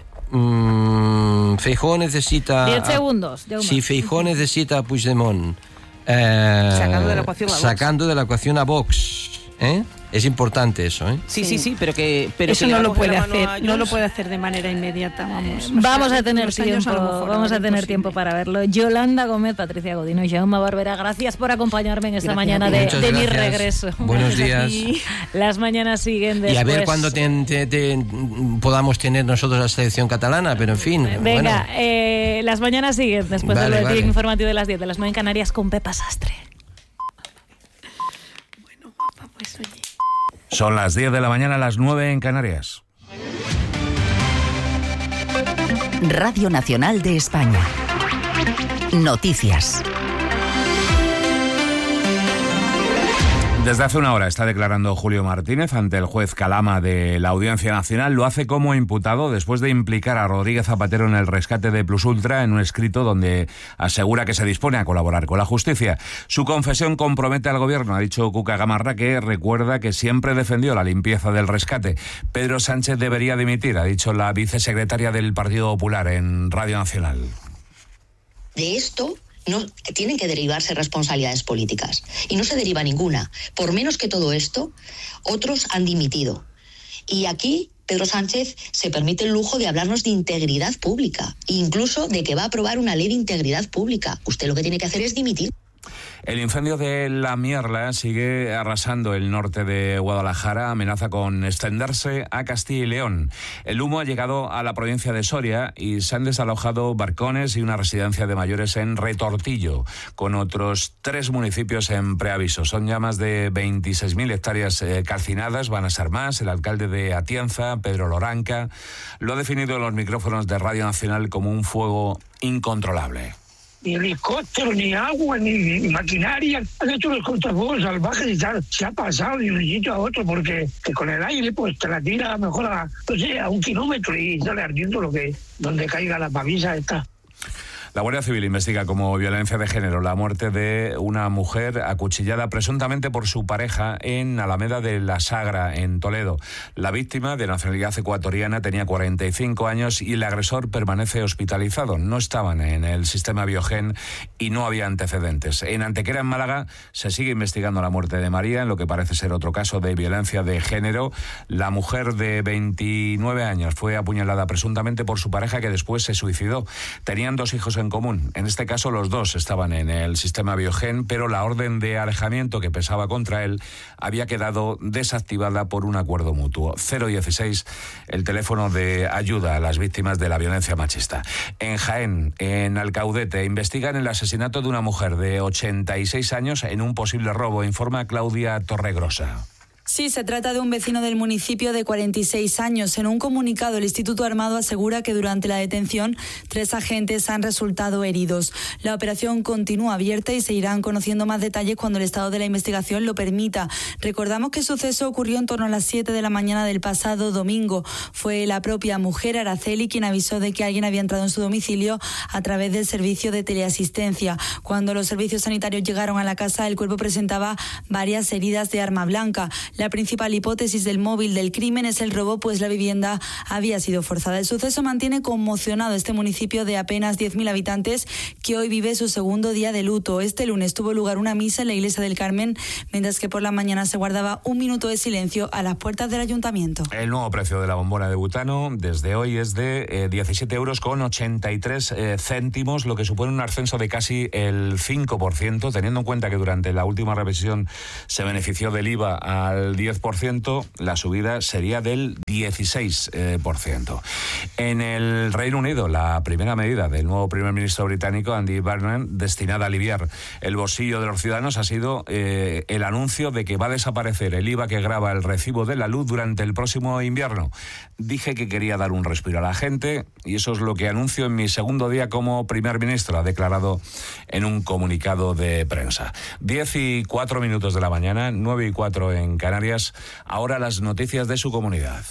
mmm, Feijóo necesita... Diez segundos. A, si Feijóo necesita a Puigdemont eh, sacando de la ecuación a Vox, sacando de la ecuación a Vox, ¿eh? Es importante eso, ¿eh? Sí, sí, sí, pero que... Pero eso que no lo puede hacer, a no lo puede hacer de manera inmediata, vamos. Vamos sea, a tener tiempo, a mejor, vamos a tener imposible. tiempo para verlo. Yolanda Gómez, Patricia Godino y Jaume Barbera, gracias por acompañarme en esta Gracias mañana de, de mi gracias. regreso. Buenos días. Las mañanas siguen después. Y a ver cuándo te, te, te, podamos tener nosotros la selección catalana, pero en fin. Venga, bueno. eh, las mañanas siguen después Vale, del boletín vale. informativo de las diez de las nueve en Canarias con Pepa Sastre. Bueno, pues oye. Son las diez de la mañana, las nueve en Canarias. Radio Nacional de España. Noticias. Desde hace una hora está declarando Julio Martínez ante el juez Calama de la Audiencia Nacional. Lo hace como imputado después de implicar a Rodríguez Zapatero en el rescate de Plus Ultra en un escrito donde asegura que se dispone a colaborar con la justicia. Su confesión compromete al gobierno, ha dicho Cuca Gamarra, que recuerda que siempre defendió la limpieza del rescate. Pedro Sánchez debería dimitir, ha dicho la vicesecretaria del Partido Popular en Radio Nacional. De esto no tienen que derivarse responsabilidades políticas y no se deriva ninguna. Por menos que todo esto, otros han dimitido. Y aquí Pedro Sánchez se permite el lujo de hablarnos de integridad pública, incluso de que va a aprobar una ley de integridad pública. Usted lo que tiene que hacer es dimitir. El incendio de La Mierla sigue arrasando el norte de Guadalajara, amenaza con extenderse a Castilla y León. El humo ha llegado a la provincia de Soria y se han desalojado barcones y una residencia de mayores en Retortillo, con otros tres municipios en preaviso. Son ya más de veintiséis mil hectáreas eh, calcinadas, van a ser más. El alcalde de Atienza, Pedro Loranca, lo ha definido en los micrófonos de Radio Nacional como un fuego incontrolable. Ni helicóptero, ni agua, ni maquinaria. Han hecho los cortafuegos salvajes y tal. Se ha pasado de un sitio a otro porque que con el aire pues te la tira a lo mejor a, no sé, a un kilómetro y sale ardiendo lo que donde caiga la pavisa esta. La Guardia Civil investiga como violencia de género la muerte de una mujer acuchillada presuntamente por su pareja en Alameda de la Sagra, en Toledo. La víctima, de nacionalidad ecuatoriana, tenía cuarenta y cinco años y el agresor permanece hospitalizado. No estaban en el sistema Biogen y no había antecedentes. En Antequera, en Málaga, se sigue investigando la muerte de María, en lo que parece ser otro caso de violencia de género. La mujer de veintinueve años fue apuñalada presuntamente por su pareja, que después se suicidó. Tenían dos hijos en en común. En este caso los dos estaban en el sistema Biogen, pero la orden de alejamiento que pesaba contra él había quedado desactivada por un acuerdo mutuo. cero dieciséis, el teléfono de ayuda a las víctimas de la violencia machista. En Jaén, en Alcaudete, investigan el asesinato de una mujer de ochenta y seis años en un posible robo, informa Claudia Torregrosa. Sí, se trata de un vecino del municipio de cuarenta y seis años. En un comunicado, el Instituto Armado asegura que durante la detención tres agentes han resultado heridos. La operación continúa abierta y se irán conociendo más detalles cuando el estado de la investigación lo permita. Recordamos que el suceso ocurrió en torno a las siete de la mañana del pasado domingo. Fue la propia mujer, Araceli, quien avisó de que alguien había entrado en su domicilio a través del servicio de teleasistencia. Cuando los servicios sanitarios llegaron a la casa, el cuerpo presentaba varias heridas de arma blanca. La principal hipótesis del móvil del crimen es el robo, pues la vivienda había sido forzada. El suceso mantiene conmocionado este municipio de apenas diez mil habitantes que hoy vive su segundo día de luto. Este lunes tuvo lugar una misa en la iglesia del Carmen, mientras que por la mañana se guardaba un minuto de silencio a las puertas del ayuntamiento. El nuevo precio de la bombona de butano desde hoy es de eh, diecisiete euros con ochenta y tres eh, céntimos, lo que supone un ascenso de casi el cinco por ciento, teniendo en cuenta que durante la última revisión se benefició del I V A al diez por ciento, la subida sería del dieciséis por ciento. En el Reino Unido, la primera medida del nuevo primer ministro británico, Andy Burnham, destinada a aliviar el bolsillo de los ciudadanos, ha sido eh, el anuncio de que va a desaparecer el I V A que grava el recibo de la luz durante el próximo invierno. Dije que quería dar un respiro a la gente y eso es lo que anuncio en mi segundo día como primer ministro, ha declarado en un comunicado de prensa. diez y cuatro minutos de la mañana, nueve y cuatro en Canarias. Ahora las noticias de su comunidad.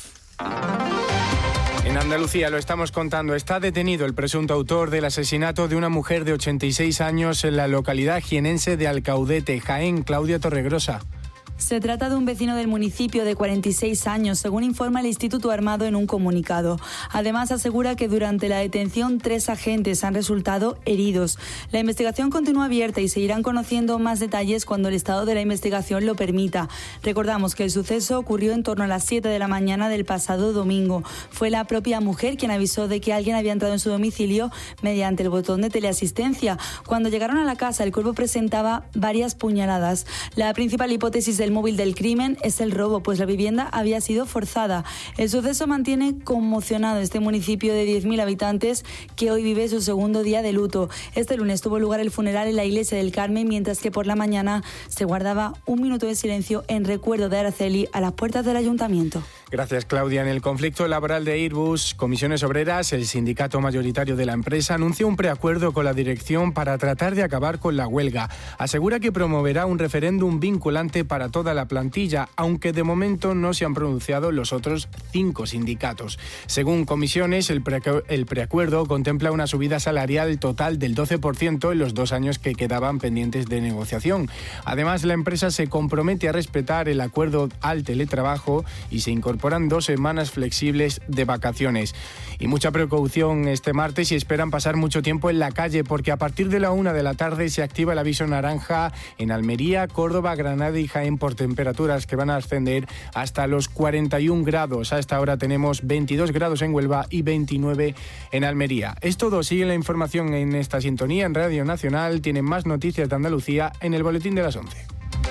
En Andalucía, lo estamos contando, está detenido el presunto autor del asesinato de una mujer de ochenta y seis años en la localidad jienense de Alcaudete, Jaén. Claudia Torregrosa. Se trata de un vecino del municipio de cuarenta y seis años, según informa el Instituto Armado en un comunicado. Además, asegura que durante la detención tres agentes han resultado heridos. La investigación continúa abierta y se irán conociendo más detalles cuando el estado de la investigación lo permita. Recordamos que el suceso ocurrió en torno a las siete de la mañana del pasado domingo. Fue la propia mujer quien avisó de que alguien había entrado en su domicilio mediante el botón de teleasistencia. Cuando llegaron a la casa, el cuerpo presentaba varias puñaladas. La principal hipótesis del móvil del crimen es el robo, pues la vivienda había sido forzada. El suceso mantiene conmocionado este municipio de diez mil habitantes que hoy vive su segundo día de luto. Este lunes tuvo lugar el funeral en la iglesia del Carmen, mientras que por la mañana se guardaba un minuto de silencio en recuerdo de Araceli a las puertas del ayuntamiento. Gracias, Claudia. En el conflicto laboral de Airbus, Comisiones Obreras, el sindicato mayoritario de la empresa, anunció un preacuerdo con la dirección para tratar de acabar con la huelga. Asegura que promoverá un referéndum vinculante para toda la plantilla, aunque de momento no se han pronunciado los otros cinco sindicatos. Según Comisiones, el, pre el preacuerdo contempla una subida salarial total del doce por ciento en los dos años que quedaban pendientes de negociación. Además, la empresa se compromete a respetar el acuerdo al teletrabajo y se incorpora dos semanas flexibles de vacaciones. Y mucha precaución este martes y esperan pasar mucho tiempo en la calle, porque a partir de la una de la tarde se activa el aviso naranja en Almería, Córdoba, Granada y Jaén por temperaturas que van a ascender hasta los cuarenta y un grados. A esta hora tenemos veintidós grados en Huelva y veintinueve en Almería. Es todo. Sigue la información en esta sintonía en Radio Nacional. Tienen más noticias de Andalucía en el boletín de las once.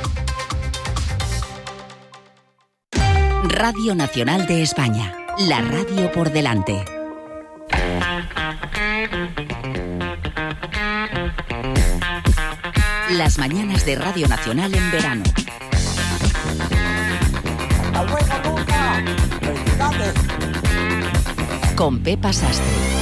Radio Nacional de España, la radio por delante. Las mañanas de Radio Nacional en verano. Con Pepa Sastre.